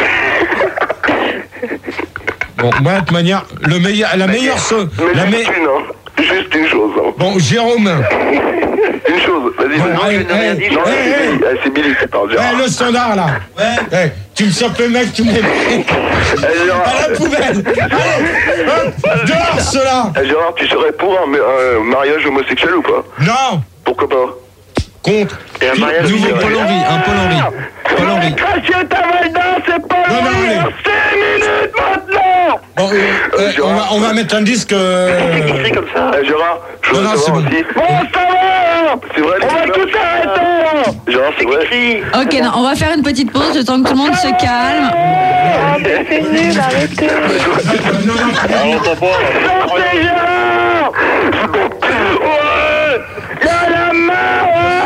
Speaker 8: Bon, moi de toute manière, la meilleure chose.
Speaker 9: Juste une chose.
Speaker 8: Bon, Jérôme.
Speaker 9: Une chose, vas-y. C'est Billy qui parle.
Speaker 8: Le standard là. Ouais. Tu me chopes le mec, tu me mets à la poubelle. Allez, hop, dehors cela.
Speaker 9: Gérard, tu serais pour un mariage homosexuel ou pas?
Speaker 8: Non.
Speaker 9: Pourquoi pas?
Speaker 8: Contre.
Speaker 9: Et un mariage
Speaker 11: nouveau Paul Henry.
Speaker 9: Cracher ta valda, c'est pas Paul Henry. 5 minutes maintenant.
Speaker 8: Bon, on va mettre un disque.
Speaker 9: Écrit comme ça. Gérard, je veux savoir aussi. Bon, ça va. C'est vrai. On va tout arrêter. Gérard, c'est vrai.
Speaker 2: Ok, non, on va faire une petite pause, le temps que tout le monde se calme.
Speaker 5: C'est nul, arrêtez.
Speaker 9: On l'entend pas. Sortez, Gérard. Ouais. Y'a la main.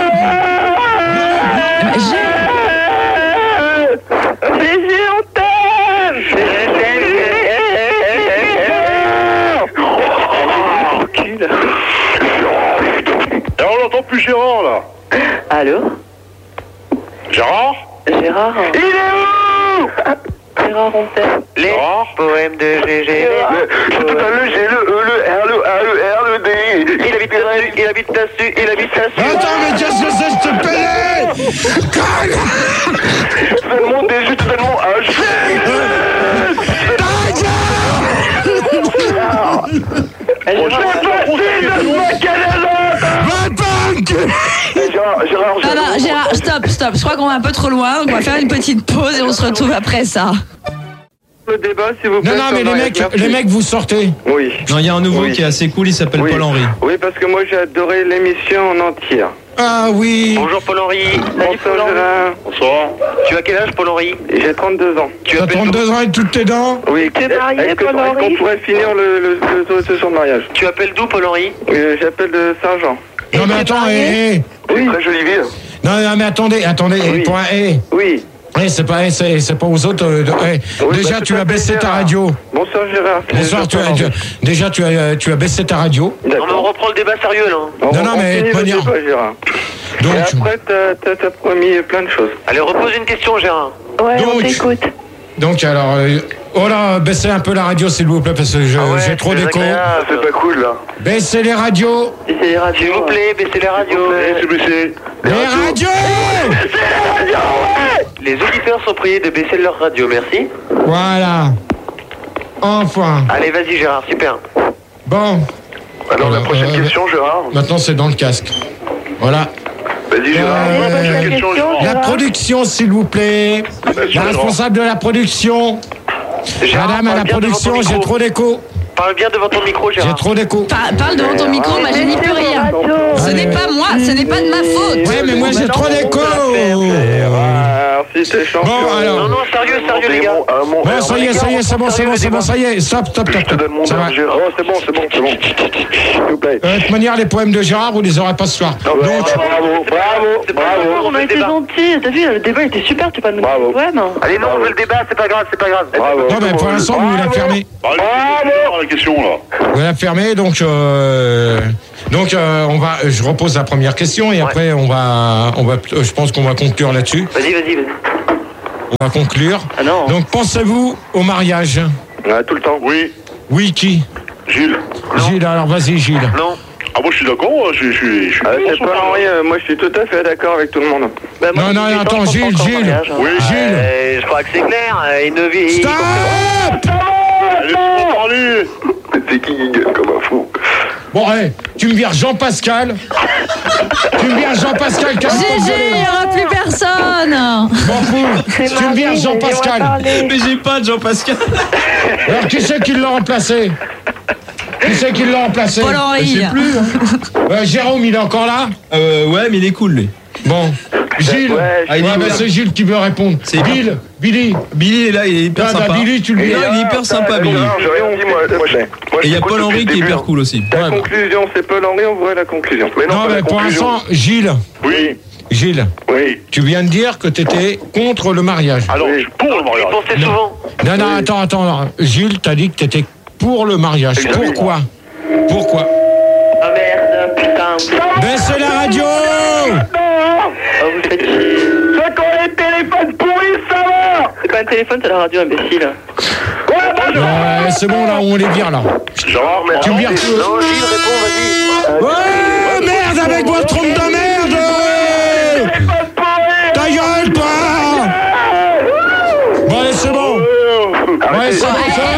Speaker 12: Et on l'entend plus Gérard là.
Speaker 5: Allô?
Speaker 12: Gérard?
Speaker 5: Il est où? Gérard Rontel.
Speaker 9: Les poèmes de GG. J'ai tout un j'ai le D. Il habite dessus.
Speaker 8: Attends, mais qu'est-ce que c'est, je te paye?
Speaker 9: Tellement D, juste tellement H.
Speaker 2: Gérard, stop. Je crois qu'on va un peu trop loin. On va faire une petite pause et on se retrouve après ça.
Speaker 9: Le débat, s'il vous plaît.
Speaker 8: Non, mais les mecs, vous sortez.
Speaker 9: Oui.
Speaker 11: Non, il y a un nouveau qui est assez cool, il s'appelle Paul Henry.
Speaker 9: Oui, parce que moi j'ai adoré l'émission en entière.
Speaker 8: Ah oui.
Speaker 3: Bonjour Paul-Henri.
Speaker 9: Bonsoir Gérard.
Speaker 3: Bonsoir. Tu as quel âge Paul-Henri?
Speaker 9: J'ai 32 ans.
Speaker 8: Tu as 32 ans et toutes tes dents?
Speaker 9: Oui.
Speaker 5: Tu es marié, Paul-Henri?
Speaker 9: Est-ce qu'on pourrait finir le son de mariage?
Speaker 3: Tu appelles d'où Paul-Henri?
Speaker 9: J'appelle de Saint-Jean.
Speaker 8: Non mais attends,
Speaker 9: Oui. Très jolie ville.
Speaker 8: Non mais attendez.
Speaker 9: Oui.
Speaker 8: Pour un
Speaker 9: Oui.
Speaker 8: c'est pas aux autres. Déjà, tu as baissé ta radio.
Speaker 9: Bonsoir Gérard.
Speaker 8: Bonsoir. Tu as baissé ta radio.
Speaker 3: Non, mais on reprend le débat sérieux là.
Speaker 8: Non, mais
Speaker 9: pas Gérard.
Speaker 8: Donc,
Speaker 9: et après, t'as promis plein de choses.
Speaker 3: Allez, repose une question, Gérard.
Speaker 5: Ouais, on t'écoute.
Speaker 8: Donc alors, baissez un peu la radio s'il vous plaît parce que j'ai trop d'écho.
Speaker 9: C'est pas cool là.
Speaker 8: Baissez les radios.
Speaker 3: S'il vous plaît, baissez les radios.
Speaker 8: Les radios.
Speaker 3: Les auditeurs sont priés de baisser leur radio, merci.
Speaker 8: Voilà. Enfin.
Speaker 3: Allez, vas-y Gérard, super.
Speaker 8: Bon.
Speaker 9: Alors la prochaine question, Gérard.
Speaker 8: Maintenant c'est dans le casque. Voilà.
Speaker 9: Vas-y Gérard, prochaine question.
Speaker 8: La production s'il vous plaît. La responsable de la production. Madame à la production, j'ai trop d'écho.
Speaker 9: Parle bien devant ton micro, Gérard.
Speaker 8: J'ai trop d'écho.
Speaker 2: Parle devant ton micro, moi je n'y peux rien. Ce n'est pas moi, ce n'est pas de ma faute.
Speaker 8: Ouais, mais moi j'ai trop d'écho.
Speaker 10: Merci, c'est chiant.
Speaker 8: Bon, alors.
Speaker 9: Non, sérieux, les gars.
Speaker 8: Bon, ça y est, c'est bon, ça y est. Stop. Ça va.
Speaker 10: Oh, c'est bon. S'il vous plaît.
Speaker 8: De toute manière, les poèmes de Gérard, vous les aurez pas ce soir. Donc,
Speaker 5: Bravo. On a été gentils. T'as vu, le débat était super. Tu peux nous donner le poème.
Speaker 9: Allez, non, on veut le débat, c'est pas grave.
Speaker 10: Bravo.
Speaker 8: non, mais pour l'instant, vous la fermez.
Speaker 12: Bravo. La question là.
Speaker 8: Vous la fermez, donc je repose la première question et après je pense qu'on va conclure là-dessus.
Speaker 9: Vas-y.
Speaker 8: On va conclure.
Speaker 9: Ah non.
Speaker 8: Donc pensez-vous au mariage?
Speaker 10: Ouais, tout le temps.
Speaker 12: Oui.
Speaker 8: Oui, qui?
Speaker 12: Gilles.
Speaker 8: Gilles, alors vas-y Gilles.
Speaker 9: Non.
Speaker 12: Ah, moi je suis d'accord, je suis.
Speaker 10: C'est pas rien, moi je suis tout à fait d'accord avec tout le monde.
Speaker 8: Non, attends, Gilles.
Speaker 12: Oui,
Speaker 8: Gilles.
Speaker 9: Je crois que c'est clair. Il ne vit.
Speaker 8: Stop!
Speaker 12: Laisse-moi parler.
Speaker 10: C'est qui gueule comme un fou?
Speaker 8: Bon, allez, tu me vires Jean-Pascal.
Speaker 2: GG, il n'y aura plus personne.
Speaker 8: M'en fous. Tu me vires Jean-Pascal.
Speaker 11: Mais j'ai pas de Jean-Pascal.
Speaker 8: Alors qui c'est qui l'a remplacé?
Speaker 2: Paul-Henri.
Speaker 8: Je sais plus. Jérôme, il est encore là?
Speaker 11: Ouais, mais il est cool, lui.
Speaker 8: Bon. Gilles. C'est Gilles qui veut répondre.
Speaker 11: C'est
Speaker 8: Billy.
Speaker 11: Billy est là, il est hyper sympa.
Speaker 8: Billy, tu lui dis.
Speaker 11: Il est hyper sympa, Billy.
Speaker 10: J'ai rien dit, moi.
Speaker 11: Et il y a Paul-Henri qui est hyper cool aussi.
Speaker 10: La conclusion, c'est Paul-Henri, on voit la conclusion.
Speaker 8: Mais pour l'instant, Gilles.
Speaker 12: Oui.
Speaker 8: Gilles.
Speaker 12: Oui.
Speaker 8: Tu viens de dire que tu étais contre le mariage.
Speaker 12: Alors, je suis pour le mariage.
Speaker 9: Tu pensais souvent.
Speaker 8: Non, attends. Gilles, t'as dit que tu étais pour le mariage. Pourquoi?
Speaker 5: Ah merde, putain.
Speaker 8: Baissez la radio!
Speaker 5: Vous faites chier.
Speaker 10: C'est quand les téléphones pourris, ça va!
Speaker 5: C'est pas un téléphone, c'est la radio, imbécile.
Speaker 8: Ouais, c'est bon, là, on les vire, là.
Speaker 12: Genre, mais.
Speaker 8: Tu me vires tout.
Speaker 9: Non, Gilles, réponds, vas-y.
Speaker 8: Ouais, merde, avec votre trompe de merde! Ta gueule, toi! Bon, allez, c'est bon. Ouais, c'est bon,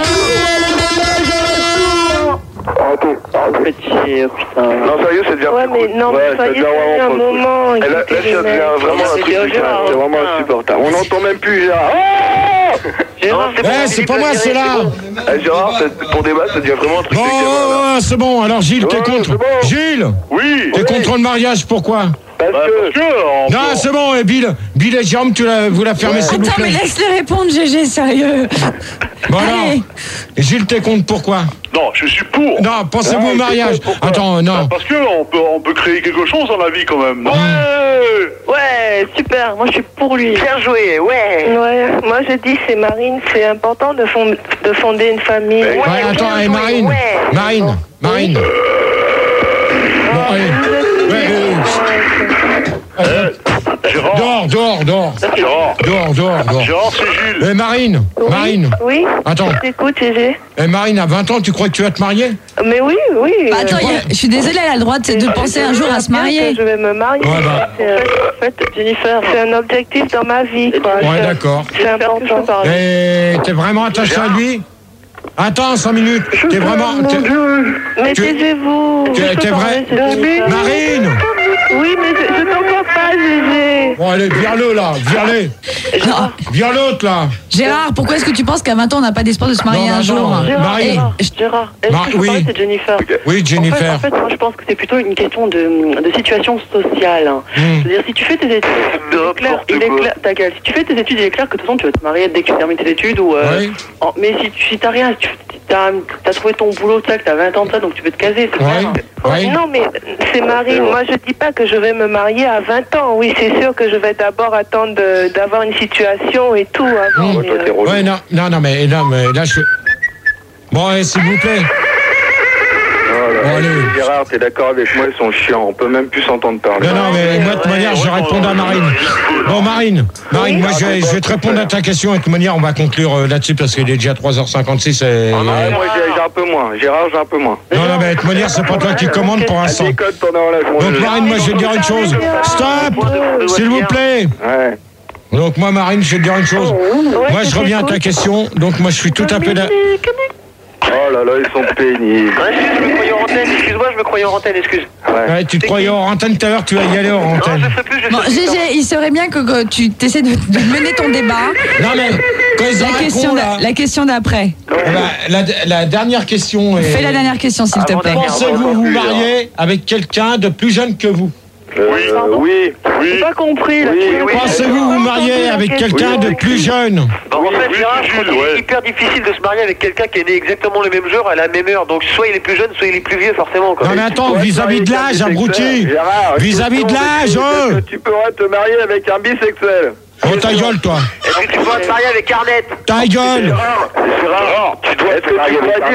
Speaker 5: Vous faites chier, putain.
Speaker 10: Non, sérieux, ça devient.
Speaker 5: Ouais, mais non, mais
Speaker 10: ça devient
Speaker 5: soyez un
Speaker 10: vraiment
Speaker 5: moment.
Speaker 10: là, ça devient vraiment un truc, c'est vraiment insupportable. On n'entend même plus Gérard.
Speaker 5: Gérard,
Speaker 8: c'est pas moi, c'est là.
Speaker 10: Gérard, pour débat, ça devient vraiment un truc.
Speaker 8: Bon, c'est bon. Alors, Gilles, t'es contre. Gilles,
Speaker 12: Oui.
Speaker 8: t'es contre le mariage, pourquoi?
Speaker 10: Parce que.
Speaker 8: Non, c'est bon, et Bill et Jérôme, vous la fermez, s'il vous
Speaker 2: Attends,
Speaker 8: plaît.
Speaker 2: mais laisse-les répondre, GG, sérieux.
Speaker 8: Bon, alors, Gilles, t'es contre, pourquoi?
Speaker 12: Non, je suis pour.
Speaker 8: Non, pensez-vous au mariage? Attends, non.
Speaker 12: Parce que on peut créer quelque chose dans la vie quand même.
Speaker 5: ouais, super, moi je suis pour lui.
Speaker 9: Bien joué, ouais.
Speaker 5: Ouais, moi je dis c'est Marine, c'est important de fonder une famille.
Speaker 8: Ouais, attends, et Marine. Marine. Bon, allez.
Speaker 12: Gérard.
Speaker 8: Dehors.
Speaker 12: Gérard, c'est Gilles.
Speaker 8: Marine.
Speaker 5: Oui.
Speaker 8: Attends.
Speaker 5: Je t'écoute, GG.
Speaker 8: Marine, à 20 ans, tu crois que tu vas te marier?
Speaker 5: Mais oui.
Speaker 2: Bah, attends, je suis désolée, elle a le droit de penser un jour à se marier.
Speaker 5: Je vais me marier.
Speaker 8: Ouais, bah.
Speaker 5: En fait, Jennifer, c'est un objectif dans ma vie, quoi.
Speaker 8: Ouais, d'accord.
Speaker 5: C'est important.
Speaker 8: Et t'es vraiment attaché à lui? Attends, 5 minutes. T'es vraiment...
Speaker 5: Mais taisez-vous.
Speaker 8: T'es vrai? Marine!
Speaker 5: Oui, mais je t'entends pas, GG.
Speaker 8: Bon, allez, vire-le, là. Vire l'autre, là.
Speaker 2: Gérard, pourquoi est-ce que tu penses qu'à 20 ans, on n'a pas d'espoir de se marier un jour?
Speaker 8: Marine.
Speaker 5: Gérard, est-ce que je peux parler de Jennifer?
Speaker 8: Oui, Jennifer.
Speaker 5: En fait, moi, je pense que c'est plutôt une question de situation sociale. C'est-à-dire, si tu fais tes études, ta gueule. Si tu fais tes études, il est clair que de toute façon, tu vas te marier dès que tu termines tes études. Mais si t'as rien, t'as trouvé ton boulot, que t'as 20 ans de ça, donc tu peux te caser, c'est clair. Non, mais c'est Marine. Moi, je dis pas que je vais me marier à 20 ans. Oui, c'est sûr que je vais d'abord attendre d'avoir une situation et tout avant.
Speaker 8: Ouais, non, mais là, je... Bon, allez, s'il vous plaît.
Speaker 10: Bon, allez. Gérard, t'es d'accord avec moi, ils sont chiants. On peut même plus s'entendre parler.
Speaker 8: Non, mais moi, de toute manière, je réponds à Marine. Bon, Marine, moi, je vais te répondre à ta question. Et de toute manière, on va conclure là-dessus parce qu'il est déjà 3h56.
Speaker 10: Moi, j'ai un peu moins. Gérard, j'ai un peu moins.
Speaker 8: Non, mais de toute manière, c'est pas toi qui commande pour l'instant. Donc, Marine, moi, je vais te dire une chose. Stop! S'il vous plaît!
Speaker 10: Ouais.
Speaker 8: Donc, moi, Marine, je vais te dire une chose. Moi, je reviens à ta question. Donc, moi, je suis tout à fait...
Speaker 10: Oh là là, ils sont pénibles.
Speaker 9: Je me croyais en antenne, excuse-moi, je me croyais en antenne, excuse.
Speaker 8: Ouais, tu te croyais hors antenne tout à l'heure, tu vas y aller hors antenne.
Speaker 9: Non, je ferai plus,
Speaker 2: Bon, GG, il serait bien que tu essaies de mener ton débat.
Speaker 8: Non mais, quand ils ont
Speaker 2: La question d'après.
Speaker 8: La dernière question est...
Speaker 2: Fais la dernière question, s'il te plaît.
Speaker 8: Pensez-vous vous marier avec quelqu'un de plus jeune que vous?
Speaker 10: Oui.
Speaker 5: J'ai pas compris.
Speaker 8: Pensez-vous vous marier avec quelqu'un de plus jeune?
Speaker 9: En fait, Gérard, je crois que c'est hyper difficile de se marier avec quelqu'un qui est né exactement le même jour à la même heure. Donc soit il est plus jeune, soit il est plus vieux, forcément.
Speaker 8: Non mais attends, vis-à-vis de l'âge, abruti. Vis-à-vis de l'âge,
Speaker 10: Tu pourras te marier avec un bisexuel.
Speaker 8: Oh ta gueule, toi.
Speaker 9: Est-ce que tu pourras te marier avec Arnett?
Speaker 8: Ta gueule.
Speaker 10: Gérard, tu dois te marier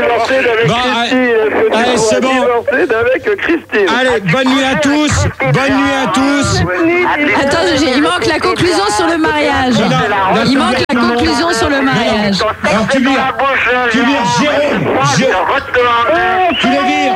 Speaker 10: avec Christine.
Speaker 8: Allez, bonne nuit à tous. Bonne nuit à tous.
Speaker 2: Attends, il manque la conclusion sur le mariage. Il manque la conclusion sur le mariage.
Speaker 8: Alors tu vires Jérôme. Tu les vires.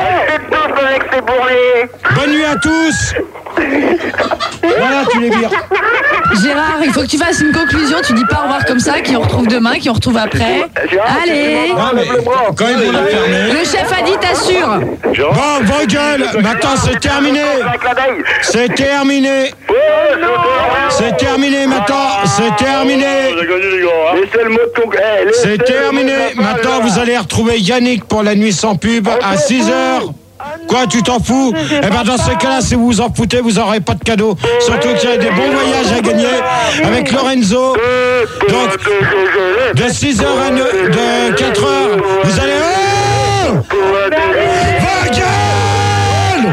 Speaker 8: Bonne nuit à tous. Voilà, tu les vires.
Speaker 2: Gérard, il faut que tu fasses une conclusion. Tu dis pas au revoir comme ça, qui on retrouve demain, qui on retrouve après. Allez.
Speaker 8: Quand ils vont la fermer.
Speaker 2: Le chef a dit t'assures.
Speaker 8: Bon, vos gueules. Maintenant, c'est terminé. C'est terminé. C'est terminé maintenant. C'est terminé. C'est terminé. Maintenant, vous allez retrouver Yannick pour la nuit sans pub à 6h. Quoi, tu t'en fous? Eh ben dans ce cas-là, si vous vous en foutez, vous n'aurez pas de cadeau. Surtout qu'il y a des bons voyages à gagner avec Lorenzo. Donc, de 6h à de 4h, vous allez... Oh, va gueule!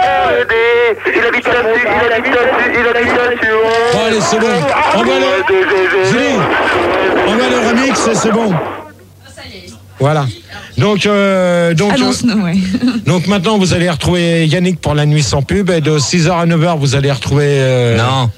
Speaker 8: Bon, allez, c'est bon. Envoie le remix, c'est bon. Voilà. Donc maintenant vous allez retrouver Yannick pour la nuit sans pub et de 6h à 9h vous allez retrouver
Speaker 11: Non.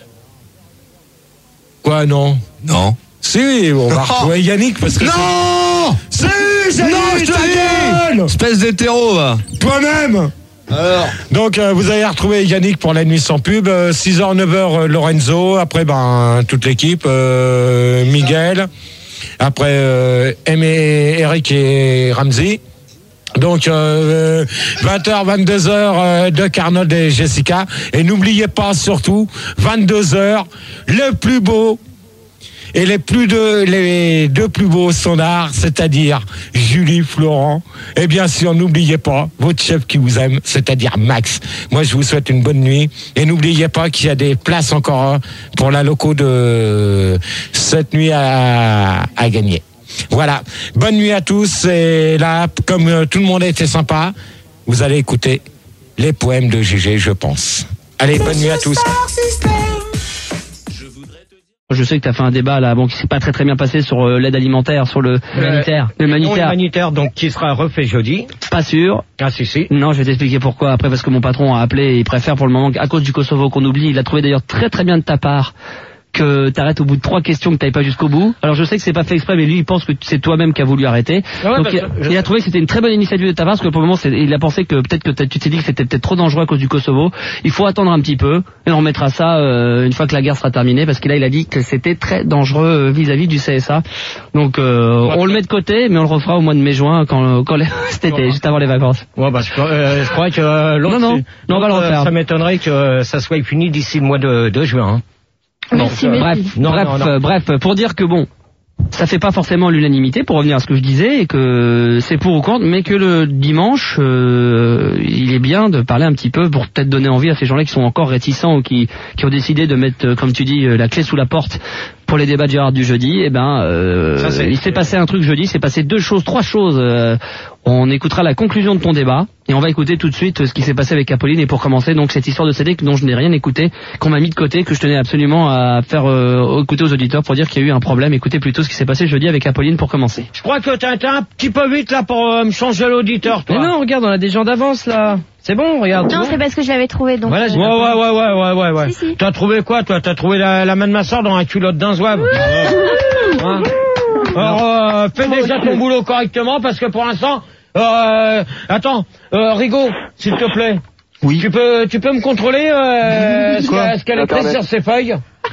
Speaker 8: Quoi non?
Speaker 11: Non.
Speaker 8: Si, on va retrouver Yannick parce que
Speaker 11: non.
Speaker 8: Si, non, je te dis.
Speaker 11: Espèce d'hétéro va.
Speaker 8: Toi-même. Alors. Donc vous allez retrouver Yannick pour la nuit sans pub, 6h 9h Lorenzo, après toute l'équipe, Miguel. Après Eric et Ramsey. Donc 20h, 22h de Carnold et Jessica. Et n'oubliez pas surtout 22h, le plus beau et les deux plus beaux sonars, c'est-à-dire Julie, Florent. Et bien sûr, n'oubliez pas votre chef qui vous aime, c'est-à-dire Max. Moi, je vous souhaite une bonne nuit. Et n'oubliez pas qu'il y a des places encore pour la loco de cette nuit à gagner. Voilà. Bonne nuit à tous. Et là, comme tout le monde a été sympa, vous allez écouter les poèmes de GG, je pense. Allez, bonne nuit à tous.
Speaker 6: Je sais que tu as fait un débat là, qui s'est pas très bien passé sur l'aide alimentaire, sur le humanitaire. Le
Speaker 4: humanitaire, donc qui sera refait jeudi.
Speaker 6: Pas sûr.
Speaker 4: Ah si.
Speaker 6: Non, je vais t'expliquer pourquoi après, parce que mon patron a appelé et il préfère pour le moment, à cause du Kosovo qu'on oublie, il a trouvé d'ailleurs très bien de ta part que t'arrêtes au bout de 3 questions que t'avais pas jusqu'au bout. Alors je sais que c'est pas fait exprès, mais lui il pense que c'est toi-même qui a voulu arrêter. Ouais, donc il a trouvé que c'était une très bonne initiative de ta part, parce que pour le moment il a pensé que peut-être que tu t'es dit que c'était peut-être trop dangereux à cause du Kosovo. Il faut attendre un petit peu et on remettra ça une fois que la guerre sera terminée, parce qu'il a dit que c'était très dangereux vis-à-vis du CSA. Donc on le met de côté, mais on le refera au mois de mai-juin quand cet été, juste avant les vacances.
Speaker 4: Ouais, je crois que l'autre,
Speaker 6: non, on va le refaire.
Speaker 4: Ça m'étonnerait que ça soit fini d'ici le mois de juin. Hein.
Speaker 6: Merci, bref, pour dire que ça fait pas forcément l'unanimité, pour revenir à ce que je disais, et que c'est pour ou contre, mais que le dimanche, il est bien de parler un petit peu pour peut-être donner envie à ces gens-là qui sont encore réticents ou qui ont décidé de mettre, comme tu dis, la clé sous la porte pour les débats de Gérard du jeudi. Il s'est passé un truc jeudi, il s'est passé 3 choses. On écoutera la conclusion de ton débat et on va écouter tout de suite ce qui s'est passé avec Apolline. Et pour commencer, donc cette histoire de CD dont je n'ai rien écouté, qu'on m'a mis de côté, que je tenais absolument à faire écouter aux auditeurs pour dire qu'il y a eu un problème. Écoutez plutôt ce qui s'est passé jeudi avec Apolline pour commencer.
Speaker 4: Je crois que t'es un petit peu vite là pour me changer l'auditeur, toi.
Speaker 6: Mais non, regarde, on a des gens d'avance là. C'est bon, regarde.
Speaker 13: Non, c'est parce que je l'avais trouvé donc.
Speaker 4: Voilà, ouais. Si. T'as trouvé quoi, toi? T'as trouvé la main de ma soeur dans un culotte d'un zouave. Hein? Alors, fais déjà ton boulot correctement, parce que pour l'instant, attends, Rigaud, s'il te plaît.
Speaker 6: Oui.
Speaker 4: Tu peux me contrôler ce qu'elle a écrit sur ses feuilles?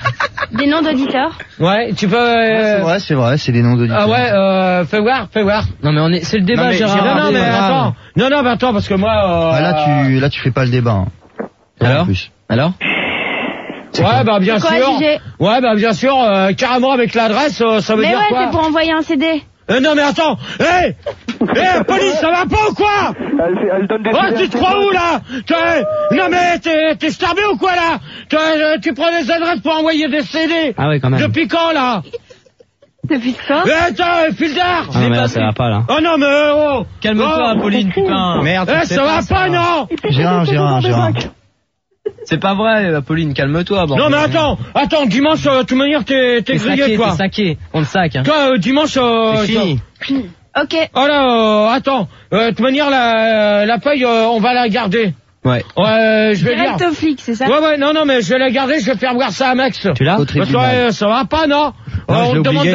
Speaker 2: Des noms d'auditeurs.
Speaker 4: Ouais, tu peux...
Speaker 13: C'est vrai, c'est des noms d'auditeurs.
Speaker 4: Ah ouais, fais voir.
Speaker 14: Non mais c'est le débat, Gérard.
Speaker 4: Non mais attends. Non mais attends, parce que moi...
Speaker 13: Là tu fais pas le débat.
Speaker 14: Alors
Speaker 4: Ouais, bah bien sûr. Ouais, bah bien sûr, carrément avec l'adresse, ça veut dire quoi?
Speaker 2: Mais ouais, c'est pour envoyer un CD.
Speaker 4: Non mais attends, police, ça va pas ou quoi?
Speaker 10: Elle donne des
Speaker 4: tu te crois où là? Non mais t'es starbé ou quoi là? Tu prends des adresses pour envoyer des CD.
Speaker 14: Ah ouais, quand même.
Speaker 4: Depuis quand là?
Speaker 2: Depuis quand?
Speaker 4: Attends, Fildar!
Speaker 14: Ah mais là, ça va pas là.
Speaker 4: Oh non mais
Speaker 14: Calme-toi, Pauline, putain.
Speaker 13: Merde.
Speaker 4: Ça va pas, non?
Speaker 13: Gérard.
Speaker 14: C'est pas vrai, Pauline, calme-toi. Bon.
Speaker 4: Non mais attends, dimanche, de toute manière, t'es grillé quoi.
Speaker 14: T'es saqué, on le sac. Hein.
Speaker 4: Toi, dimanche,
Speaker 14: c'est fini.
Speaker 2: Ok.
Speaker 4: Oh là, attends, de toute manière, la feuille, on va la garder.
Speaker 14: Ouais.
Speaker 4: Je vais
Speaker 2: direct
Speaker 4: dire.
Speaker 2: au flic, c'est ça?
Speaker 4: Ouais, non, mais je vais la garder, je vais faire voir ça à Max.
Speaker 14: Tu l'as?
Speaker 4: Ça va pas, non? On te demande